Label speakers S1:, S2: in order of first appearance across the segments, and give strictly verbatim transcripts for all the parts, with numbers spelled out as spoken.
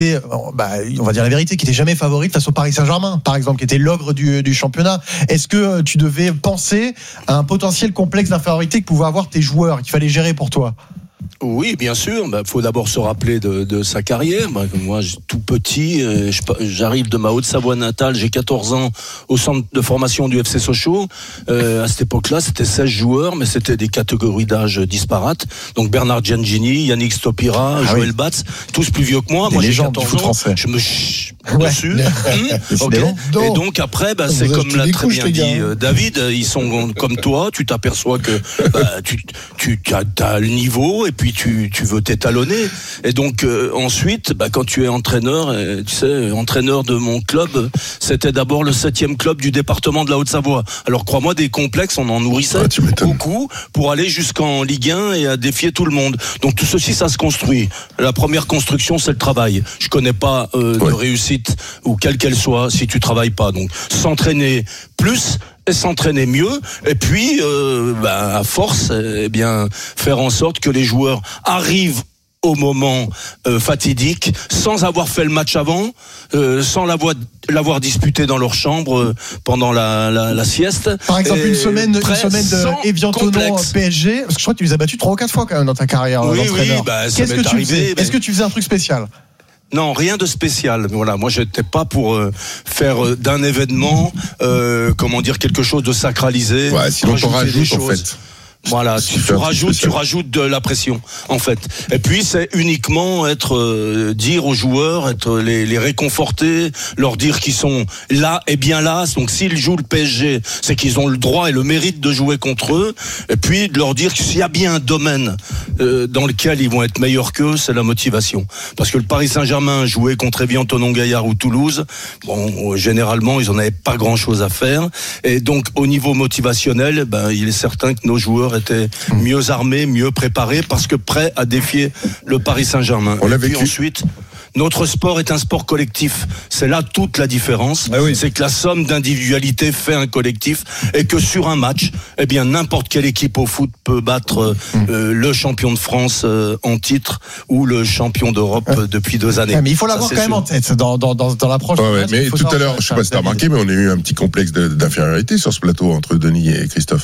S1: bah, on va dire la vérité, qui n'était jamais favorite face au Paris Saint-Germain, par exemple, qui était l'ogre du, du championnat. Est-ce que tu devais penser à un potentiel complexe d'infériorité que pouvaient avoir tes joueurs et qu'il fallait gérer pour toi ?
S2: Oui, bien sûr. Il bah, faut d'abord se rappeler de, de sa carrière. Bah, moi, tout petit, euh, je, j'arrive de ma Haute-Savoie natale. J'ai quatorze ans au centre de formation du F C Sochaux. Euh, à cette époque-là, c'était seize joueurs, mais c'était des catégories d'âge disparates. Donc Bernard Giangini, Yannick Stopira, ah Joël oui. Batz, tous plus vieux que moi.
S1: Des
S2: moi, j'ai
S1: quatorze ans.
S2: Français. Je me chie ouais. dessus. mmh, okay. Et donc après, bah, c'est comme l'a très bien dit euh, David. Ils sont comme toi. Tu t'aperçois que bah, tu, tu as le niveau. Et puis tu, tu veux t'étalonner. Et donc euh, ensuite, bah, quand tu es entraîneur, euh, tu sais, entraîneur de mon club, c'était d'abord le septième club du département de la Haute-Savoie. Alors crois-moi, des complexes, on en nourrissait ouais, beaucoup pour aller jusqu'en Ligue un et à défier tout le monde. Donc tout ceci, ça se construit. La première construction, c'est le travail. Je connais pas euh, ouais. de réussite, ou quelle qu'elle soit, si tu travailles pas. Donc s'entraîner plus et s'entraîner mieux, et puis euh, bah, à force, eh bien faire en sorte que les joueurs arrivent au moment euh, fatidique, sans avoir fait le match avant, euh, sans l'avoir, l'avoir disputé dans leur chambre euh, pendant la, la, la sieste.
S1: Par exemple, une semaine, une semaine de Evian-Thonon P S G, parce que je crois que tu les as battus trois ou quatre fois quand même dans ta carrière
S2: oui,
S1: d'entraîneur.
S2: Oui, bah, ça
S1: Qu'est-ce
S2: m'est
S1: que tu
S2: arrivé,
S1: faisais
S2: mais...
S1: Est-ce que tu faisais un truc spécial ?
S2: Non, rien de spécial. Voilà, moi j'étais pas pour euh, faire euh, d'un événement, euh, comment dire, quelque chose de sacralisé.
S3: Ouais, sinon t'en rajoutes en fait.
S2: Voilà, tu, tu rajoutes, tu rajoutes de la pression, en fait. Et puis c'est uniquement être, euh, dire aux joueurs, être les, les réconforter, leur dire qu'ils sont là et bien là. Donc s'ils jouent le P S G, c'est qu'ils ont le droit et le mérite de jouer contre eux. Et puis de leur dire que s'il y a bien un domaine euh, dans lequel ils vont être meilleurs qu'eux, c'est la motivation. Parce que le Paris Saint-Germain jouait contre Evian-Thonon Gaillard ou Toulouse. Bon, généralement ils en avaient pas grand-chose à faire. Et donc au niveau motivationnel, ben il est certain que nos joueurs étaient mieux armés, mieux préparés, parce que prêts à défier le Paris Saint-Germain.
S3: On
S2: et
S3: l'a
S2: puis
S3: vécu.
S2: ensuite, notre sport est un sport collectif. C'est là toute la différence. Ah oui. C'est que la somme d'individualités fait un collectif, et que sur un match, eh bien n'importe quelle équipe au foot peut battre euh, le champion de France euh, en titre ou le champion d'Europe euh, depuis deux années.
S1: Ouais, mais il faut l'avoir Ça, quand sûr. même en tête dans dans dans, dans l'approche.
S3: Ouais, ouais, mais tout à l'heure, je sais pas si t'as remarqué, mais on a eu un petit complexe de, d'infériorité sur ce plateau entre Denis et Christophe.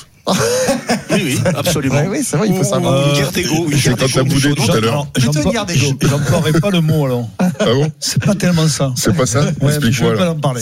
S2: Oui, oui, absolument.
S1: Ouais, oui, c'est vrai, il faut savoir.
S2: Euh, une guerre d'ego. Une
S3: c'est quand t'as boudé tout à l'heure.
S4: J'emploierai pas le mot alors.
S3: Ah bon ?
S4: C'est pas tellement ça.
S3: C'est pas ça ?
S4: Ouais,
S3: Explique-moi.
S4: Je vais pas en parler.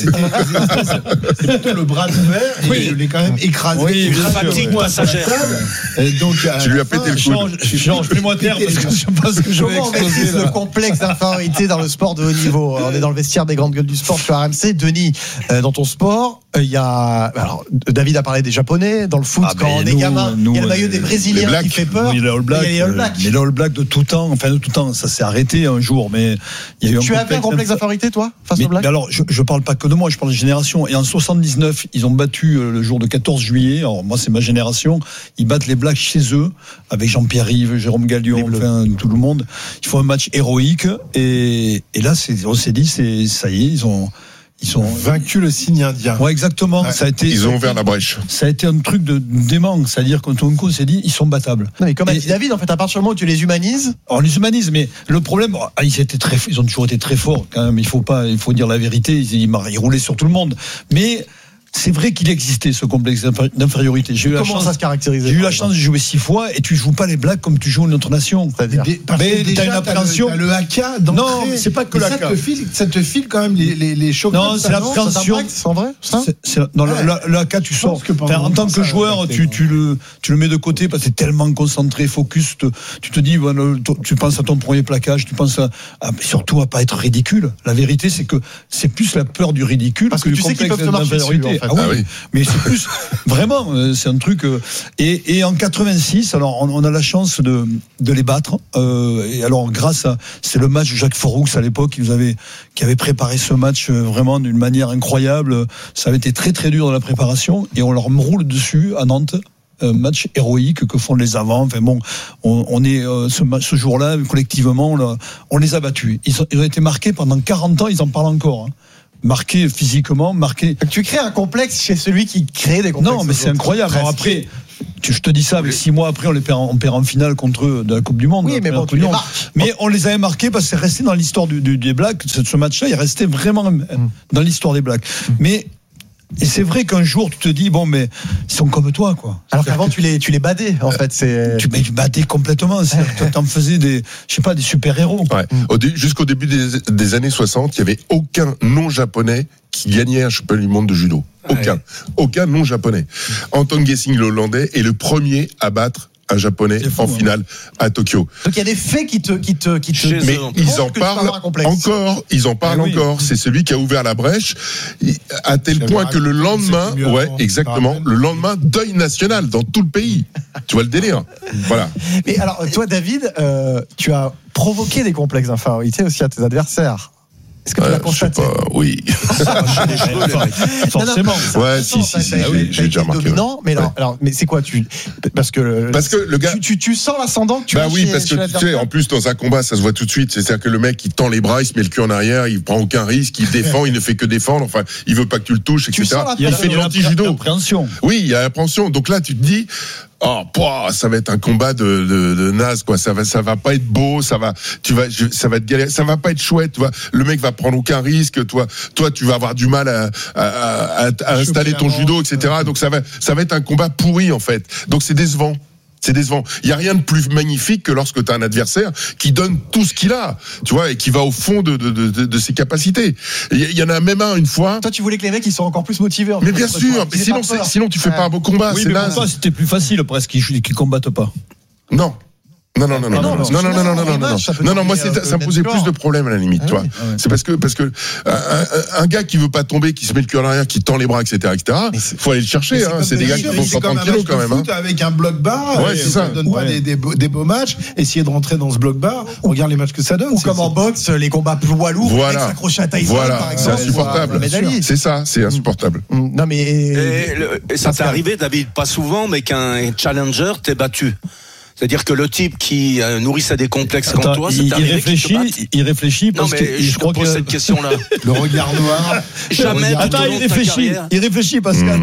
S5: C'est plutôt le bras ouvert et oui. je l'ai quand même écrasé.
S4: Oui,
S2: une fatigue passagère.
S5: Et donc,
S3: tu lui as pété le coude.
S4: Je change plus mon terme parce que je pense que je vais exploser.
S1: Le complexe d'infériorité dans le sport de haut niveau. On est dans le vestiaire des grandes gueules du sport sur R M C. Denis, euh, dans ton sport, il euh, y a. Alors, David a parlé des Japonais. Dans le foot, ah, quand on est gamin, il y a le maillot des Brésiliens qui fait peur.
S4: Oui, les All Blacks.
S1: Il y a les All Blacks.
S4: Mais les All Blacks de tout temps, enfin de tout temps, ça s'est arrêté un jour. Mais il y a eu un
S1: tu avais un complexe d'infériorité, toi, face aux Blacks ?
S4: Mais alors, je, je parle pas que de moi, je parle de génération. Et en soixante-dix-neuf, ils ont battu euh, le jour de quatorze juillet. Alors moi, c'est ma génération. Ils battent les Blacks chez eux avec Jean-Pierre Rive, Jérôme Gallion, enfin tout le monde. Ils font un match héroïque. Et, et là, c'est, on s'est dit, c'est ça y est, ils ont. Ils ont
S5: vaincu le signe indien.
S4: Ouais, exactement. Ouais. Ça a été,
S3: ils ont ouvert la brèche.
S4: Ça a été un truc de dément. C'est-à-dire que tout le monde s'est dit, ils sont battables.
S1: Non, mais comme a dit David, en fait, à partir du moment où tu les humanises.
S4: On les humanise, mais le problème, ah, ils étaient très, ils ont toujours été très forts, quand même. Il faut pas, il faut dire la vérité. Ils, ils, ils roulaient sur tout le monde. Mais, c'est vrai qu'il existait ce complexe d'infériorité. J'ai eu
S1: Comment
S4: la chance,
S1: ça se caractérisait ?
S4: J'ai eu la chance de jouer six fois et tu joues pas les Blacks comme tu joues une autre nation.
S5: C'est-à-dire parce mais que t'as une appréhension. T'as le, t'as le H K.
S4: Non, c'est pas que le H K.
S5: Ça te file, ça te file quand même les les les chocs.
S4: Non, c'est l'appréhension.
S1: C'est en vrai ça
S4: c'est, c'est, Non, ouais. le, le H K, tu sors. Enfin, en tant que joueur, tu tu le tu le mets de côté parce que t'es tellement concentré, focus. Te, tu te dis, bueno, tu penses à ton premier plaquage, tu penses à, à, surtout à pas être ridicule. La vérité, c'est que c'est plus la peur du ridicule
S1: parce que, que tu sais qu'ils peuvent te marcher dessus. En fait.
S4: Ah oui. Ah oui. Mais c'est plus vraiment, c'est un truc. Et, et en quatre-vingt-six, alors on, on a la chance de, de les battre. Euh, et alors grâce à, c'est le match de Jacques Foroux à l'époque qui nous avait, qui avait préparé ce match vraiment d'une manière incroyable. Ça avait été très très dur dans la préparation et on leur roule dessus à Nantes. Un match héroïque que font les avants. Enfin bon, on, on est euh, ce, ce jour-là collectivement, on, a, on les a battus. Ils ont, ils ont été marqués pendant quarante ans. Ils en parlent encore. Hein. Marqué physiquement, marqué.
S1: Tu crées un complexe chez celui qui crée des complexes.
S4: Non, mais c'est incroyable. Alors après, je te dis ça, mais six mois après, on les perd, on perd en finale contre eux de la Coupe du Monde.
S1: Oui, mais bon, tu les marques.
S4: Mais on les avait marqués parce que c'est resté dans l'histoire du, du, des Blacks. Ce match-là, il est resté vraiment mm. dans l'histoire des Blacks. Mm. Mais et c'est vrai qu'un jour tu te dis bon mais ils sont comme toi quoi.
S1: Alors qu'avant tu les tu les badais en fait c'est
S4: tu, tu badais complètement. Tu t'en faisais des je sais pas des super héros.
S3: Ouais. Au dé, jusqu'au début des, des années soixante, il y avait aucun non japonais qui gagnait un championnat du monde de judo. Aucun, ouais. aucun non japonais. Anton Gessing, le Hollandais, est le premier à battre un japonais fou, en finale hein. à Tokyo.
S1: Donc il y a des faits qui te qui te qui te
S3: mais ils en parlent encore, ils en parlent ah, oui. encore, c'est celui qui a ouvert la brèche à tel J'aime point que le lendemain, ouais, exactement, le lendemain deuil national dans tout le pays. Tu vois le délire. Voilà.
S1: Mais alors toi David, euh, tu as provoqué des complexes d'infériorité aussi à tes adversaires. Est-ce que tu l'as constaté ?
S3: Je sais pas, oui.
S4: Forcément.
S3: Ouais, si, si, si, j'ai déjà remarqué.
S1: Non, mais alors, alors, mais c'est quoi tu parce que
S3: parce que le gars,
S1: tu, tu, tu sens l'ascendant que tu.
S3: Bah oui, parce que tu sais, en plus dans un combat, ça se voit tout de suite. C'est-à-dire que le mec, il tend les bras, il se met le cul en arrière, il prend aucun risque, il défend, il ne fait que défendre. Enfin, il veut pas que tu le touches, et cetera.
S4: Il fait de l'anti-judo.
S3: Oui, il y a l'appréhension. Donc là, tu te dis. Oh, pouah, ça va être un combat de, de, de naze, quoi. Ça va, ça va pas être beau, ça va, tu vas, je, ça va être galère, ça va pas être chouette, tu vois. Le mec va prendre aucun risque, toi, toi, tu vas avoir du mal à, à, à, à installer ton judo, et cetera. Donc ça va, ça va être un combat pourri, en fait. Donc c'est décevant. C'est décevant. Il y a rien de plus magnifique que lorsque tu as un adversaire qui donne tout ce qu'il a, tu vois, et qui va au fond de, de, de, de ses capacités. Il y en a même un une fois.
S1: Toi, tu voulais que les mecs ils soient encore plus motivés.
S3: Mais bien sûr. Mais sinon, sinon, tu fais ouais. pas un beau combat.
S4: Oui,
S3: c'est
S4: mais
S3: là.
S4: pour toi, c'était plus facile presque qu'ils qu'ils combattent pas.
S3: Non. Non non non non non non non non non non non non non non moi c'est ça me posait plus de problèmes à la limite, tu vois. C'est parce que parce que un, un gars qui veut pas tomber, qui se met le cul en arrière, qui tend les bras, et cetera, et cetera. Faut aller le chercher, hein. C'est des gars qui font cent trente kilos quand même. Hein.
S5: Avec un bloc bas,
S3: ouais, c'est ça.
S5: Donne pas des des des beaux matchs. Essayer de rentrer dans ce bloc bas. On regarde les matchs que ça donne.
S1: Ou comme en boxe, les combats poids lourds,
S3: voilà.
S1: S'accrocher à Tyson par exemple.
S3: C'est insupportable. C'est ça, c'est insupportable.
S1: Non mais
S2: et ça t'est arrivé, David, pas souvent, mais qu'un challenger t'ait battu. C'est-à-dire que le type qui euh, nourrissait des complexes comme toi, c'est
S4: il, il réfléchit, il réfléchit parce
S2: non, mais
S4: que
S2: je,
S4: je crois
S2: pose
S4: que
S2: cette question-là.
S5: Le regard noir.
S2: Jamais.
S4: Attends, il réfléchit. Il réfléchit parce que.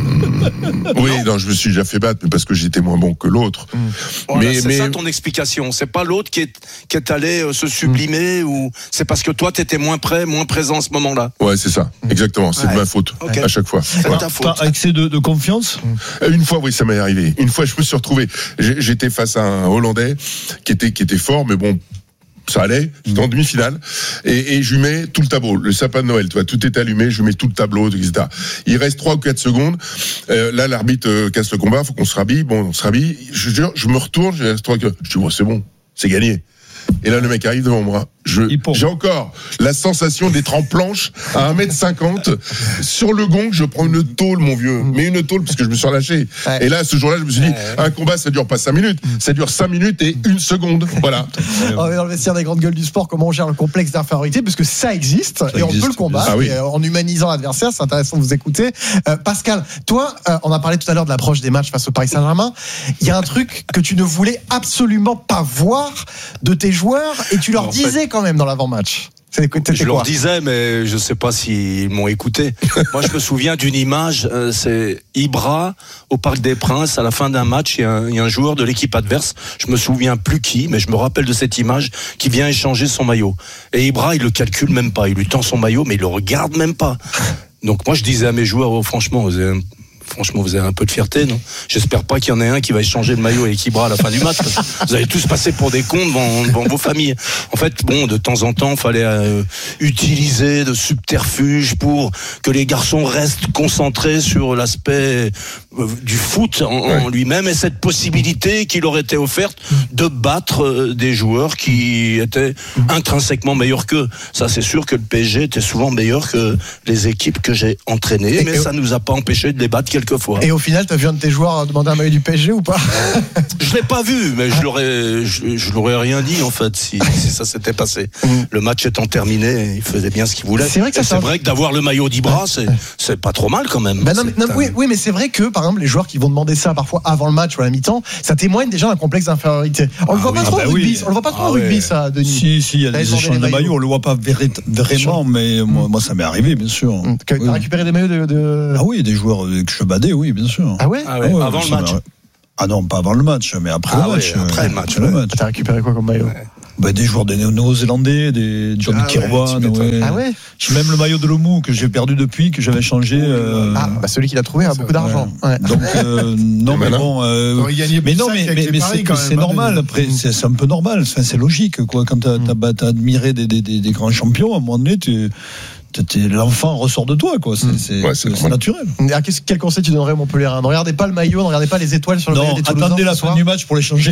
S3: Mmh. Oui, non. non, je me suis déjà fait battre, mais parce que j'étais moins bon que l'autre.
S2: Mmh. Voilà, mais c'est mais... ça ton explication. C'est pas l'autre qui est qui est allé euh, se sublimer mmh. ou c'est parce que toi t'étais moins prêt, moins présent à ce moment-là.
S3: Ouais, c'est ça. Exactement. C'est ouais. de ma faute okay. à chaque fois.
S2: C'est
S3: voilà.
S2: ta faute.
S4: Par excès de, de confiance.
S3: Mmh. Une fois, oui, ça m'est arrivé. Une fois, je me suis retrouvé. J'étais face à un Hollandais qui était qui était fort, mais bon. Ça allait, j'étais en demi-finale, et, et je lui mets tout le tableau, le sapin de Noël, tu vois, tout est allumé, je lui mets tout le tableau, et cetera. Il reste trois ou quatre secondes, euh, là l'arbitre euh, casse le combat, faut qu'on se rhabille, bon, on se rhabille, je jure, je me retourne, je reste trois, je dis, bon, c'est bon, c'est gagné. Et là, le mec arrive devant moi. Je, j'ai encore la sensation d'être en planche à un mètre cinquante sur le gong. Je prends une tôle, mon vieux, mais une tôle parce que je me suis relâché. Ouais. Et là, ce jour-là, je me suis dit, ouais, ouais. un combat, ça dure pas cinq minutes, ça dure cinq minutes et une seconde. Voilà.
S1: On est dans le vestiaire des grandes gueules du sport. Comment on gère le complexe d'infériorité, parce que ça existe ça et existe. On peut le combattre. Ah oui. En humanisant l'adversaire, c'est intéressant de vous écouter. Euh, Pascal, toi, euh, on a parlé tout à l'heure de l'approche des matchs face au Paris Saint-Germain. Il y a un truc que tu ne voulais absolument pas voir de tes joueurs et tu leur en disais fait... quand même dans l'avant-match.
S2: C'est, je leur disais, mais je ne sais pas s'ils m'ont écouté. Moi, je me souviens d'une image, euh, c'est Ibra au Parc des Princes, à la fin d'un match, il y, a un, il y a un joueur de l'équipe adverse, je me souviens plus qui, mais je me rappelle de cette image, qui vient échanger son maillot. Et Ibra, il le calcule même pas, il lui tend son maillot, mais il le regarde même pas. Donc moi, je disais à mes joueurs, oh, franchement, vous avez... Franchement, vous avez un peu de fierté, non ? J'espère pas qu'il y en ait un qui va échanger le maillot avec Ibra à la fin du match. Parce que vous allez tous passer pour des cons devant, devant vos familles. En fait, bon, de temps en temps, il fallait euh, utiliser de subterfuges pour que les garçons restent concentrés sur l'aspect euh, du foot en, ouais. en lui-même et cette possibilité qui leur était offerte de battre euh, des joueurs qui étaient intrinsèquement meilleurs qu'eux. Ça, c'est sûr que le P S G était souvent meilleur que les équipes que j'ai entraînées, et mais et ça nous a pas empêché de les battre quelquefois.
S1: Et au final, t'as vu un de tes joueurs demander un maillot du P S G ou pas ?
S2: Je l'ai pas vu, mais je l'aurais, je, je l'aurais rien dit en fait si, si ça s'était passé. Mm. Le match étant terminé, il faisait bien ce qu'il voulait. C'est vrai que, ça c'est vrai que d'avoir le maillot d'Ibra, c'est, c'est pas trop mal quand même.
S1: Bah non, mais, non, oui, oui, mais c'est vrai que par exemple les joueurs qui vont demander ça parfois avant le match ou à la mi-temps, ça témoigne déjà d'un complexe d'infériorité. On ah le voit oui, pas trop ah bah au rugby, oui. on le voit pas trop ah au rugby ouais. ça, Denis.
S4: Si, si, il y a des échanges de maillots, on le voit pas vraiment, mais mm. moi, moi ça m'est arrivé bien sûr. Mm.
S1: T'as oui. récupéré des maillots de, de...
S4: Ah oui, des joueurs que je badais, oui, bien sûr.
S1: Ah ouais,
S2: ah ouais, ouais avant le match.
S4: Ah non, pas avant le match, mais après
S2: ah
S4: le match.
S2: Ouais, après le match.
S1: Après ouais. le match. T'as récupéré quoi comme maillot?
S4: Ouais. Bah, des joueurs des néo-zélandais, des John ah Kirwan. Ouais, ouais.
S1: Ah ouais.
S4: J'ai même le maillot de Lomou que j'ai perdu depuis, que j'avais changé. Euh...
S1: Ah, bah celui qu'il a trouvé a beaucoup d'argent.
S4: Ouais. Donc, euh, non, mais bon. Euh... Mais non, mais, mais, mais c'est, c'est normal. Après, c'est, c'est un peu normal. Enfin, c'est logique, quoi. Quand t'as, t'as, t'as admiré des, des, des, des grands champions, à un moment donné, tu. L'enfant ressort de toi, quoi. C'est, c'est, ouais, c'est, c'est naturel.
S1: Ah, quel conseil tu donnerais, Montpellier? Ne regardez pas le maillot, ne regardez pas les étoiles sur le maillot des Toulousains.
S4: Attendez la fin du match pour les changer.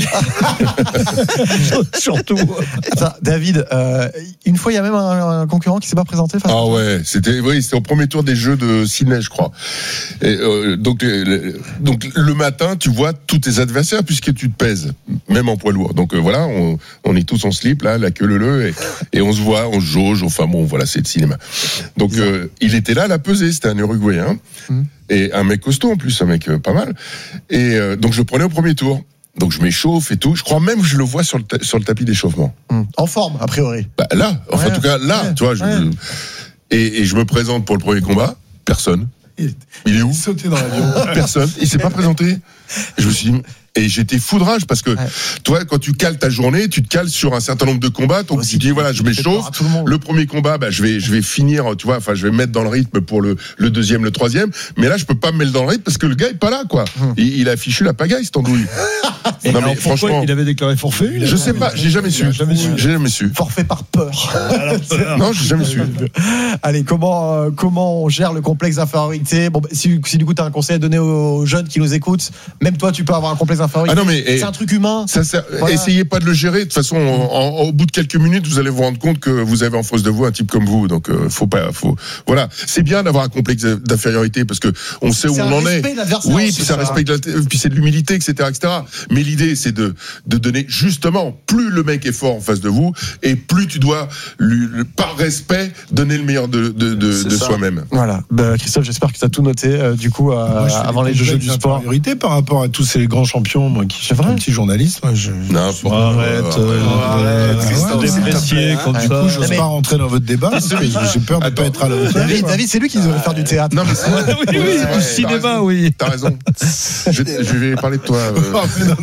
S4: Surtout.
S1: Attends, David, euh, une fois, il y a même un, un concurrent qui s'est pas présenté.
S3: Ah ouais, c'était, oui, c'était au premier tour des Jeux de Sydney, je crois. Et, euh, donc, le, donc, le matin, tu vois tous tes adversaires puisque tu te pèses, même en poids lourd. Donc, euh, voilà, on, on est tous en slip, là, la queue leu-leu, et, et on se voit, on se jauge. Enfin bon, voilà, c'est le cinéma. Donc euh, il était là à la pesée, c'était un Uruguayen mmh. et un mec costaud en plus, un mec euh, pas mal. Et euh, donc je le prenais au premier tour. Donc je m'échauffe et tout. Je crois même que je le vois sur le ta- sur le tapis d'échauffement.
S1: Mmh. En forme a priori.
S3: Bah, là, enfin ouais. en tout cas là, ouais. tu vois. Je, ouais. je, et, et je me présente pour le premier combat. Personne. Il, il est où?
S5: Il sautait dans l'avion.
S3: Personne. Il s'est pas présenté. Et je me suis dit. Et j'étais foudrage parce que, ouais. toi, quand tu cales ta journée, tu te cales sur un certain nombre de combats. Donc, tu dis, voilà, je m'échauffe. Le, le premier combat, bah, je vais, je vais finir, tu vois, enfin, je vais me mettre dans le rythme pour le, le deuxième, le troisième. Mais là, je peux pas me mettre dans le rythme parce que le gars est pas là, quoi. Hum. Il, il a affiché la pagaille, cette andouille.
S4: Et non, mais franchement. Il avait déclaré forfait?
S3: Je sais pas, j'ai jamais su.
S4: Jamais su.
S3: J'ai jamais su.
S1: Forfait par peur.
S3: Non, j'ai jamais su.
S1: Allez, comment, euh, comment on gère le complexe d'infériorité? Bon, bah, si, si du coup, t'as un conseil à donner aux jeunes qui nous écoutent, même toi, tu peux avoir un complexe d'infériorité.
S3: Ah non, mais,
S1: c'est un truc humain.
S3: Ça sert, voilà. Essayez pas de le gérer. De toute façon, en, en, au bout de quelques minutes, vous allez vous rendre compte que vous avez en face de vous un type comme vous. Donc, euh, faut pas, faut, voilà. C'est bien d'avoir un complexe d'infériorité parce que on sait
S1: c'est
S3: où on en est.
S1: Oui,
S3: puis ça, ça respecte, puis c'est de l'humilité, et cetera, et cetera. Mais l'idée, c'est de, de donner justement, plus le mec est fort en face de vous, et plus tu dois, lui, par respect, donner le meilleur de, de, de, de soi-même.
S1: Voilà. Bah, Christophe, j'espère que tu as tout noté, euh, du coup, euh, moi, avant les Jeux du sport.
S5: Par rapport à tous ces grands champions, moi, qui suis un petit journaliste, moi, je.
S3: Non,
S4: faut arrête, euh, déprécier comme ça.
S5: Du coup, j'ose pas rentrer dans votre débat parce que j'ai peur de pas être à la hauteur.
S1: David, David, c'est lui qui devrait faire du théâtre.
S3: Non, mais c'est vrai.
S4: Oui, oui, du cinéma, oui.
S3: T'as raison. Je, je vais parler de toi. Euh...
S5: non,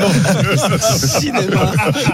S5: non,
S2: cinéma.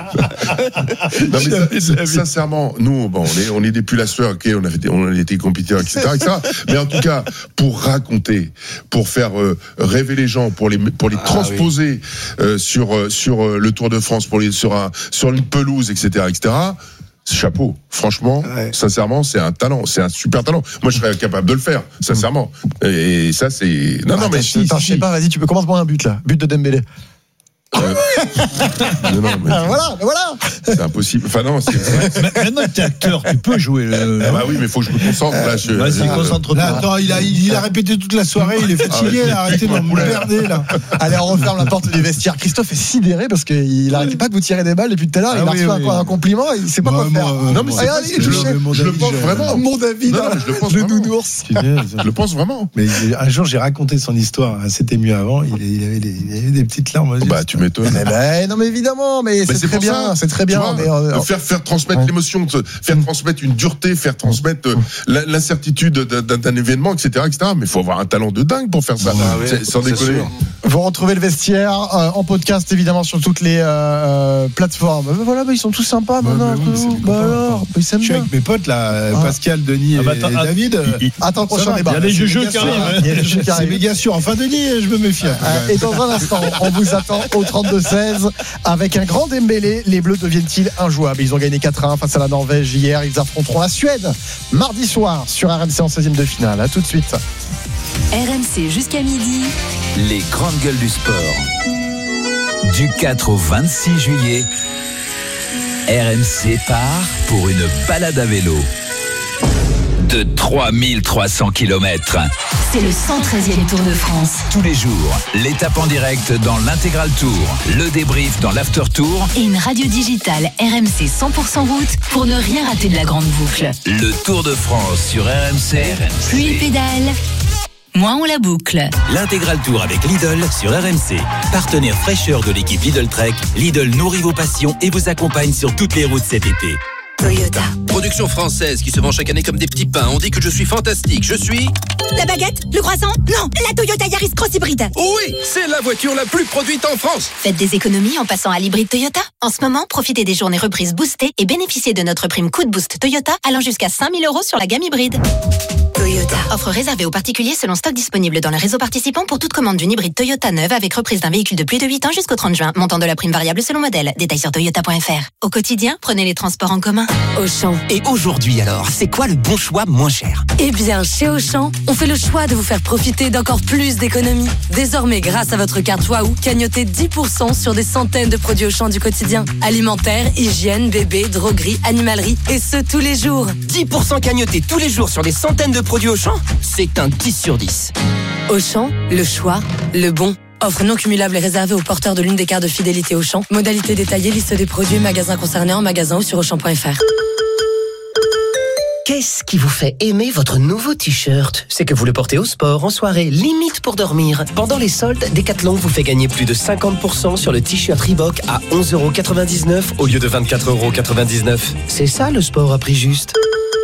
S3: Non, mais ça, sincèrement, nous, bon, on est, on est des pulasseurs, ok, on a fait, on a été compétiteurs, et cetera, et cetera. Mais en tout cas, pour raconter, pour faire euh, rêver les gens, pour les, pour les ah, transposer oui. euh, sur, euh, sur euh, le Tour de France, pour les, sur un, sur une pelouse, et cetera, et cetera. Chapeau, franchement, ouais. sincèrement, c'est un talent, c'est un super talent. Moi, je serais capable de le faire, sincèrement. Et ça, c'est. Non,
S1: ah,
S3: non, mais
S1: si, attends, si, je sais pas. Vas-y, tu peux commencer par un but là, but de Dembélé.
S3: Euh... non, non, mais
S1: ah, voilà, voilà.
S3: C'est impossible. Enfin non, c'est.
S4: Maintenant que t'es acteur, tu peux jouer. Le...
S3: Ah bah oui, mais il faut que je me concentre. Là, je.
S4: Vas-y, ah, concentre-toi.
S5: Là, attends, il a, il a répété toute la soirée. Il est fatigué. Ah, là, arrêtez de m'emmerder là.
S1: Allez, on referme la porte du vestiaire. Christophe est sidéré parce qu'il n'arrête pas de vous tirer des balles depuis tout à l'heure. Ah, il a reçu oui, oui. un compliment. Il sait pas quoi faire.
S3: Non, mais c'est. Je le pense vraiment.
S1: Mon David, le nounours.
S3: Je le pense vraiment.
S5: Mais un jour, j'ai raconté son histoire. C'était mieux avant. Il avait des petites larmes aux yeux.
S3: Bah, tu m'étonnes.
S1: Non mais évidemment, mais, mais c'est, c'est très bien, ça. c'est très bien.
S3: Vois,
S1: mais euh,
S3: faire faire transmettre ouais. l'émotion, faire transmettre une dureté, faire transmettre euh, l'incertitude d'un, d'un événement, et cetera, et cetera. Mais il faut avoir un talent de dingue pour faire ça. Ah, ouais, sans déconner.
S1: Vous retrouvez le vestiaire euh, en podcast évidemment sur toutes les euh, plateformes. Mais voilà, bah, ils sont tous sympas.
S5: Bah,
S1: maintenant,
S5: bah, oui,
S1: bah alors,
S5: je suis bien. Avec mes potes là, ah. Pascal, Denis ah, bah, et ah, David.
S1: Attends, prochain débat.
S4: Il y a les jeux qui arrivent.
S5: C'est méga sûr. Enfin, Denis, je me méfie.
S1: Et dans un instant, on vous attend au trente-deux seize avec un grand Dembélé. Les Bleus deviennent-ils injouables? Ils ont gagné quatre à un face à la Norvège hier. Ils affronteront la Suède mardi soir sur R M C en seizième de finale. À tout de suite.
S6: R M C jusqu'à midi.
S7: Les grandes gueules du sport. Du quatre au vingt-six juillet, R M C part pour une balade à vélo de trois mille trois cents kilomètres.
S6: C'est le cent treizième Tour de France.
S7: Tous les jours, l'étape en direct dans l'Intégral Tour, le débrief dans l'After Tour
S6: et une radio digitale R M C cent pour cent route pour ne rien rater de la grande boucle.
S7: Le Tour de France sur R M C.
S6: Plus il pédale, moins on la boucle.
S8: L'Intégral Tour avec Lidl sur R M C. Partenaire fraîcheur de l'équipe Lidl Trek, Lidl nourrit vos passions et vous accompagne sur toutes les routes cet été.
S9: Toyota.
S10: Production française qui se vend chaque année comme des petits pains. On dit que je suis fantastique. Je suis...
S9: La baguette? Le croissant? Non, la Toyota Yaris Cross Hybride.
S10: Oui, c'est la voiture la plus produite en France.
S6: Faites des économies en passant à l'hybride Toyota. En ce moment, profitez des journées reprises boostées et bénéficiez de notre prime coup de boost Toyota allant jusqu'à cinq mille euros sur la gamme hybride.
S9: Toyota.
S6: Offre réservée aux particuliers selon stock disponible dans le réseau participant pour toute commande d'une hybride Toyota neuve avec reprise d'un véhicule de plus de huit ans jusqu'au trente juin. Montant de la prime variable selon modèle. Détails sur toyota point f r. Au quotidien, prenez les transports en commun.
S9: Auchan.
S8: Et aujourd'hui alors, c'est quoi le bon choix moins cher?
S11: Eh bien, chez Auchan, on fait le choix de vous faire profiter d'encore plus d'économies. Désormais, grâce à votre carte Waouh, cagnotez dix pour cent sur des centaines de produits Auchan du quotidien. Alimentaire, hygiène, bébé, droguerie, animalerie, et ce tous les jours.
S8: dix pour cent cagnotés tous les jours sur des centaines de produits Auchan, c'est un dix sur dix.
S11: Auchan, le choix, le bon. Offre non cumulable et réservée aux porteurs de l'une des cartes de fidélité Auchan. Modalité détaillée, liste des produits, magasins concernés en magasin ou sur auchan point f r.
S12: Qu'est-ce qui vous fait aimer votre nouveau t-shirt? C'est que vous le portez au sport, en soirée, limite pour dormir. Pendant les soldes, Decathlon vous fait gagner plus de cinquante pour cent sur le t-shirt Reebok à onze euros quatre-vingt-dix-neuf au lieu de vingt-quatre euros quatre-vingt-dix-neuf. C'est ça le sport à prix juste.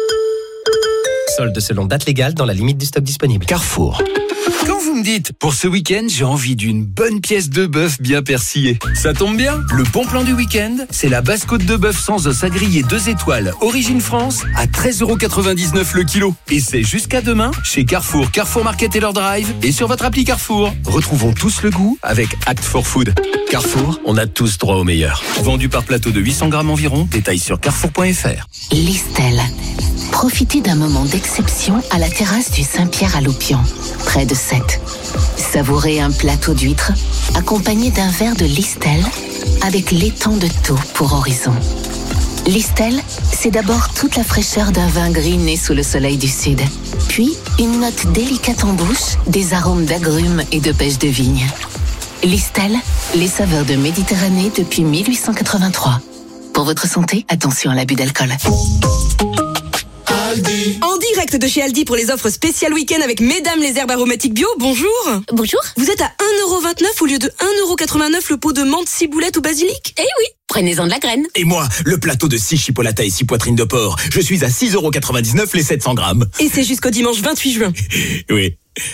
S12: Soldes selon date légale dans la limite du stock disponible.
S7: Carrefour. Quand vous me dites, pour ce week-end, j'ai envie d'une bonne pièce de bœuf bien persillée. Ça tombe bien, le bon plan du week-end, c'est la basse-côte de bœuf sans os à griller deux étoiles, origine France, à treize euros quatre-vingt-dix-neuf le kilo. Et c'est jusqu'à demain, chez Carrefour, Carrefour Market et leur drive, et sur votre appli Carrefour. Retrouvons tous le goût avec Act for Food. Carrefour, on a tous droit au meilleur. Vendu par plateau de huit cents grammes environ, détail sur carrefour point f r.
S13: Listel. Profitez d'un moment d'exception à la terrasse du Saint-Pierre à Loupian, près de Sète. Savourez un plateau d'huîtres accompagné d'un verre de Listel avec l'étang de Thau pour horizon. Listel, c'est d'abord toute la fraîcheur d'un vin gris né sous le soleil du sud. Puis, une note délicate en bouche, des arômes d'agrumes et de pêche de vigne. Listel, les saveurs de Méditerranée depuis mille huit cent quatre-vingt-trois. Pour votre santé, attention à l'abus d'alcool.
S14: Aldi. En direct de chez Aldi pour les offres spéciales week-end avec Mesdames les herbes aromatiques bio. Bonjour.
S15: Bonjour.
S14: Vous êtes à un euro vingt-neuf au lieu de un euro quatre-vingt-neuf le pot de menthe, ciboulette ou basilic.
S15: Eh oui, prenez-en de la graine.
S8: Et moi, le plateau de six chipolata et six poitrines de porc. Je suis à six euros quatre-vingt-dix-neuf les sept cents grammes.
S14: Et c'est jusqu'au dimanche vingt-huit juin.
S8: Oui.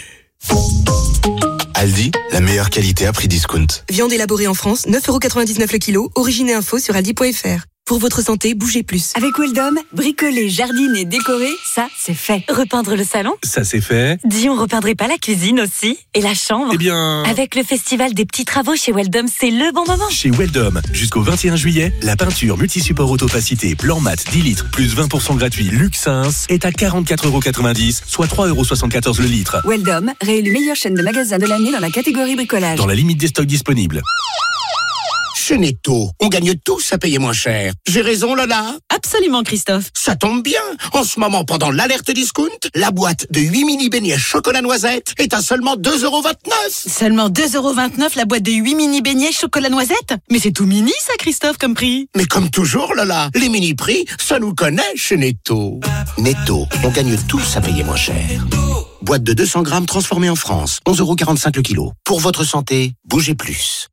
S16: Aldi, la meilleure qualité à prix discount.
S14: Viande élaborée en France, neuf euros quatre-vingt-dix-neuf le kilo. Origine et info sur aldi point f r. Pour votre santé, bougez plus.
S17: Avec Weldom, bricoler, jardiner, décorer, ça, c'est fait.
S11: Repeindre le salon?
S2: Ça, c'est fait.
S11: Dis, on repeindrait pas la cuisine aussi? Et la chambre?
S2: Eh bien...
S11: Avec le festival des petits travaux chez Weldom, c'est le bon moment.
S2: Chez Weldom, jusqu'au vingt et un juillet, la peinture multisupport autopacité blanc mat dix litres plus vingt pour cent gratuit Luxins est à quarante-quatre euros quatre-vingt-dix, soit trois euros soixante-quatorze le litre.
S17: Weldom, réélu meilleure chaîne de magasins de l'année dans la catégorie bricolage.
S2: Dans la limite des stocks disponibles.
S18: Chez Netto, on gagne tous à payer moins cher. J'ai raison, Lola?
S14: Absolument, Christophe.
S18: Ça tombe bien. En ce moment, pendant l'alerte discount, la boîte de huit mini beignets chocolat noisette est à seulement deux euros vingt-neuf.
S14: Seulement deux euros vingt-neuf la boîte de huit mini beignets chocolat noisette? Mais c'est tout mini, ça, Christophe, comme prix.
S18: Mais comme toujours, Lola, les mini prix, ça nous connaît chez Netto. Netto, on gagne tous à payer moins cher. Boîte de deux cents grammes transformée en France, onze euros quarante-cinq le kilo. Pour votre santé, bougez plus.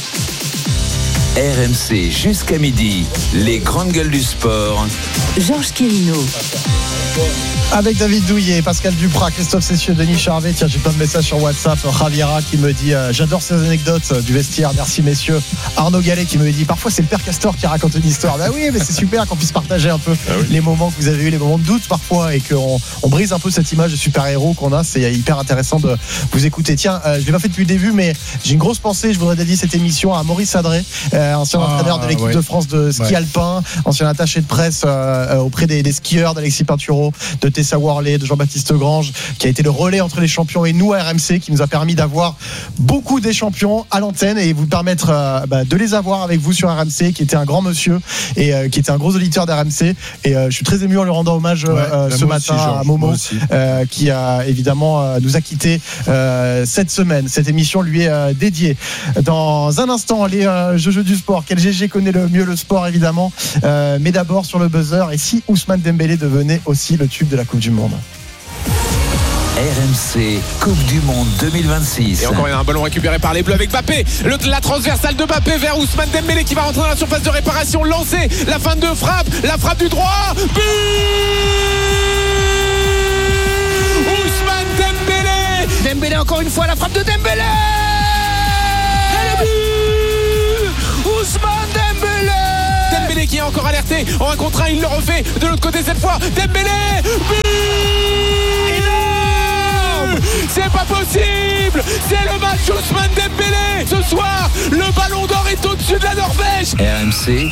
S7: R M C jusqu'à midi, les grandes gueules du sport.
S13: Georges Quirino.
S1: Avec David Douillet, Pascal Duprat, Christophe Cessieux, Denis Charvet. Tiens, j'ai plein de messages sur WhatsApp. Javiera qui me dit euh, j'adore ces anecdotes du vestiaire, merci messieurs. Arnaud Gallet qui me dit parfois c'est le père Castor qui raconte une histoire. Bah oui, mais c'est super qu'on puisse partager un peu ah oui. les moments que vous avez eu, les moments de doute parfois, et qu'on on brise un peu cette image de super-héros qu'on a. C'est hyper intéressant de vous écouter. Tiens, euh, je l'ai pas fait depuis le début, mais j'ai une grosse pensée. Je voudrais dédier cette émission à Maurice Adré, euh, ancien ah, entraîneur de l'équipe ouais. de France de ski ouais. alpin, ancien attaché de presse euh, auprès des, des skieurs, d'Alexis Pinturo, de Tessa Worley, de Jean-Baptiste Grange, qui a été le relais entre les champions et nous à R M C, qui nous a permis d'avoir beaucoup des champions à l'antenne et vous permettre euh, bah, de les avoir avec vous sur R M C, qui était un grand monsieur et euh, qui était un gros auditeur d'R M C. Et euh, je suis très ému en lui rendant hommage ouais, euh, ce matin aussi, à Momo, euh, qui a évidemment euh, nous a quittés euh, cette semaine. Cette émission lui est euh, dédiée. Dans un instant, les euh, jeux, jeux du sport. Quel G G connaît le mieux le sport, évidemment, euh, mais d'abord sur le buzzer. Et si Ousmane Dembélé devenait aussi le tube de la Coupe du Monde?
S7: R M C Coupe du Monde deux mille vingt-six.
S15: Et encore il y a un ballon récupéré par les Bleus avec Mbappé. Le, la transversale de Mbappé vers Ousmane Dembélé qui va rentrer dans la surface de réparation. Lancé, la fin de frappe, la frappe du droit. But Ousmane Dembélé. Dembélé encore une fois, la frappe de Dembélé. Et le but Ousmane Dembélé. Dembélé qui est encore alerté en un contre un, il le refait de l'autre côté cette fois. Dembélé. But énorme. C'est pas possible. C'est le match Ousmane Dembélé. Ce soir, le ballon d'or est au-dessus de la Norvège.
S7: R M C,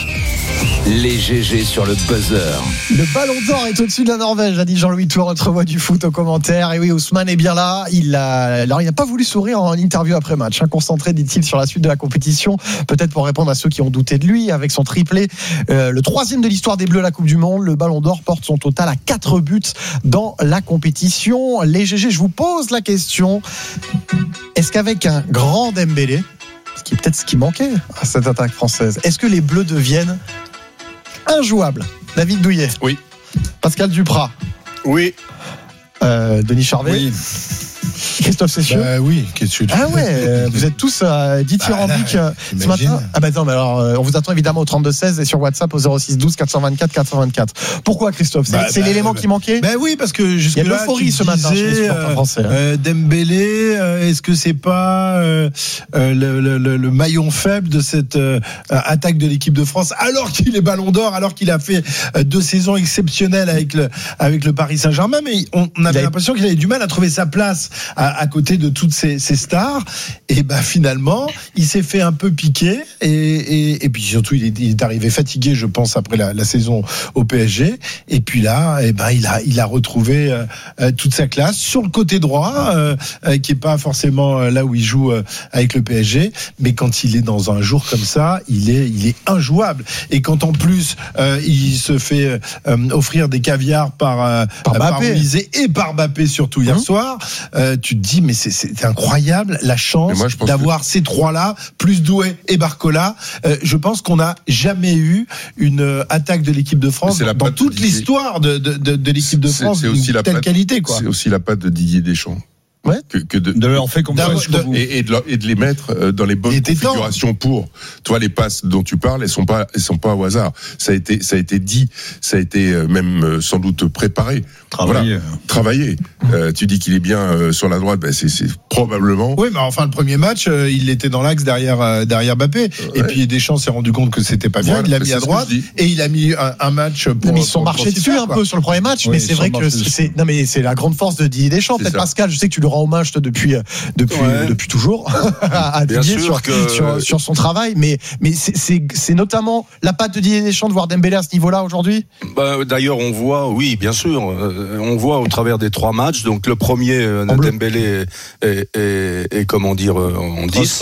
S7: les G G sur le buzzer.
S1: Le ballon d'or est au-dessus de la Norvège, a dit Jean-Louis Tour, notre voix du foot au commentaire. Et oui, Ousmane est bien là. Il a, alors il n'a pas voulu sourire en interview après match. Hein. Concentré, dit-il, sur la suite de la compétition. Peut-être pour répondre à ceux qui ont douté de lui avec son triplé. Euh, le troisième de l'histoire des Bleus à la Coupe du Monde. Le ballon d'or porte son total à quatre buts dans la compétition. Les G G, je vous pose la question. Est-ce qu'avec un grand Dembélé, ce qui est peut-être ce qui manquait à cette attaque française, est-ce que les Bleus deviennent injouables? David Douillet.
S3: Oui.
S1: Pascal Duprat.
S3: Oui.
S1: Euh, Denis Charvet.
S5: Oui.
S1: Christophe Cessieux.
S5: Bah oui. Qu'est-ce que tu
S1: Ah ouais, euh, vous êtes tous euh, dithyrambiques bah, euh, ce matin. Ah bah non, mais alors euh, on vous attend évidemment au trente-deux seize et sur WhatsApp au zéro six douze quatre cent vingt-quatre quatre cent vingt-quatre. Pourquoi Christophe? C'est,
S5: bah,
S1: c'est
S5: bah,
S1: l'élément
S5: bah,
S1: qui manquait.
S5: Ben bah oui, parce que jusque
S1: il y a
S5: là,
S1: l'euphorie ce matin chez les supporters français.
S5: Euh, Dembélé, euh, est-ce que c'est pas euh, euh, le, le, le, le maillon faible de cette euh, attaque de l'équipe de France, alors qu'il est Ballon d'Or, alors qu'il a fait euh, deux saisons exceptionnelles avec le avec le Paris Saint-Germain, mais on, on avait l'impression qu'il avait du mal à trouver sa place à, à côté de toutes ces, ces stars. Et ben finalement, il s'est fait un peu piquer et, et, et puis surtout il est, il est arrivé fatigué, je pense, après la, la saison au P S G. Et puis là, et ben il a il a retrouvé euh, toute sa classe sur le côté droit, euh, euh, qui est pas forcément là où il joue euh, avec le P S G, mais quand il est dans un jour comme ça, il est il est injouable. Et quand en plus euh, il se fait euh, offrir des caviars par euh, par, par Olysée et par Mbappé surtout hier mmh. soir, euh, tu te dis mais c'est, c'est incroyable la chance moi, d'avoir que... ces trois-là, plus Doué et Barcola. Euh, je pense qu'on n'a jamais eu une attaque de l'équipe de France dans, dans toute l'histoire de, de, de, de l'équipe de France d'une telle patte, qualité. Quoi.
S3: C'est aussi la patte de Didier Deschamps.
S1: Ouais.
S3: Que, que de,
S4: de leur fait comme ça,
S3: de, et, et, de, et de les mettre dans les bonnes configurations pour. Toi, les passes dont tu parles, elles sont pas, elles sont pas au hasard. Ça a été, ça a été dit, ça a été même sans doute préparé.
S4: Travailler.
S3: Voilà. Travailler. Euh, tu dis qu'il est bien euh, sur la droite, ben c'est, c'est probablement.
S5: Oui, mais enfin le premier match, euh, il était dans l'axe derrière euh, derrière Mbappé. Euh, et ouais. puis Deschamps s'est rendu compte que c'était pas bien. Voilà, il l'a mis à droite et il a mis un, un match pour.
S1: Mais ils sont marchés dessus un peu sur le premier match, oui, mais c'est vrai que c'est, c'est non mais c'est la grande force de Didier Deschamps. C'est peut-être ça. Pascal, je sais que tu lui rends hommage depuis depuis ouais. depuis toujours à Didier sur, que... sur sur son travail, mais mais c'est, c'est c'est notamment la patte de Didier Deschamps de voir Dembélé à ce niveau-là aujourd'hui.
S2: Bah, d'ailleurs, on voit, oui, bien sûr, on voit au travers des trois matchs. Donc le premier, Dembélé est, est, est, est comment dire en dix.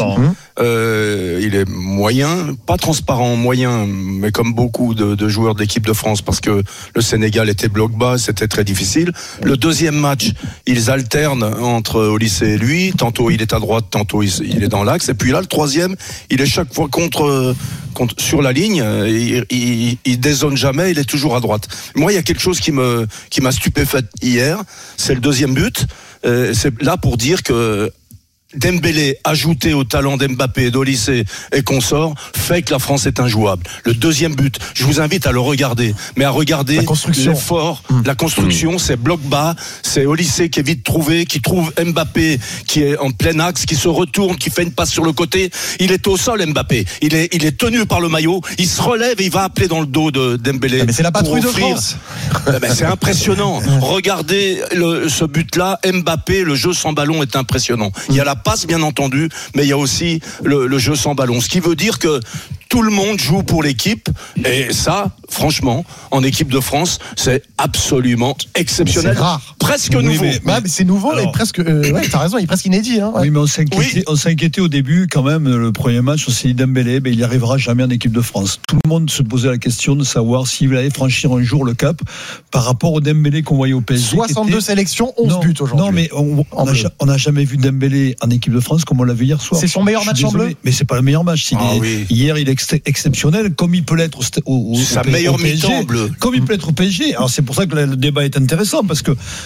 S2: Euh, il est moyen, pas transparent, moyen, mais comme beaucoup de, de joueurs de l'équipe de France, parce que le Sénégal était bloc bas, c'était très difficile. Le deuxième match, ils alternent entre Olysée et lui. Tantôt il est à droite, tantôt il est dans l'axe. Et puis là, le troisième, il est chaque fois contre, contre sur la ligne. Il, il, il dézone jamais. Il est toujours à droite. Moi, il y a quelque chose qui me qui m'a stupéfait hier. C'est le deuxième but. Euh, c'est là pour dire que Dembélé, ajouté au talent d'Mbappé, d'Olysée et consorts, fait que la France est injouable. Le deuxième but, je vous invite à le regarder, mais à regarder l'effort, mmh. la construction, mmh. c'est bloc bas, c'est Olysée qui est vite trouvé, qui trouve Mbappé qui est en plein axe, qui se retourne, qui fait une passe sur le côté. Il est au sol, Mbappé. Il est, il est tenu par le maillot. Il se relève et il va appeler dans le dos de Dembélé.
S1: Mais c'est la patrouille de France.
S2: Ben c'est impressionnant. Regardez le, ce but-là, Mbappé, le jeu sans ballon est impressionnant. Il y a la passe bien entendu, mais il y a aussi le, le jeu sans ballon, ce qui veut dire que tout le monde joue pour l'équipe, et ça, franchement, en équipe de France, c'est absolument exceptionnel.
S1: C'est rare.
S2: Presque
S1: oui,
S2: nouveau.
S1: Mais, mais, ouais, mais c'est nouveau, alors, mais presque. Euh, ouais, t'as raison, il est presque inédit. Hein, ouais.
S4: Oui, mais on s'inquiétait, oui. on s'inquiétait au début quand même. Le premier match, on s'est dit Dembélé, ben, il n'y arrivera jamais en équipe de France. Tout le monde se posait la question de savoir s'il allait franchir un jour le cap par rapport au Dembélé qu'on voyait au P S G.
S1: soixante-deux était... sélections, onze
S4: non,
S1: buts aujourd'hui.
S4: Non, mais on n'a jamais vu Dembélé en équipe de France comme on l'a vu hier soir.
S1: C'est son meilleur match en bleu.
S4: Mais c'est pas le meilleur match.
S2: Ah,
S4: est,
S2: oui.
S4: Hier, il est ex- exceptionnel, comme il peut l'être au, au, au,
S2: sa
S4: au,
S2: meilleure
S4: au P S G,
S2: mi-temps bleu.
S4: comme il peut être au P S G. Alors c'est pour ça que le débat est intéressant, parce que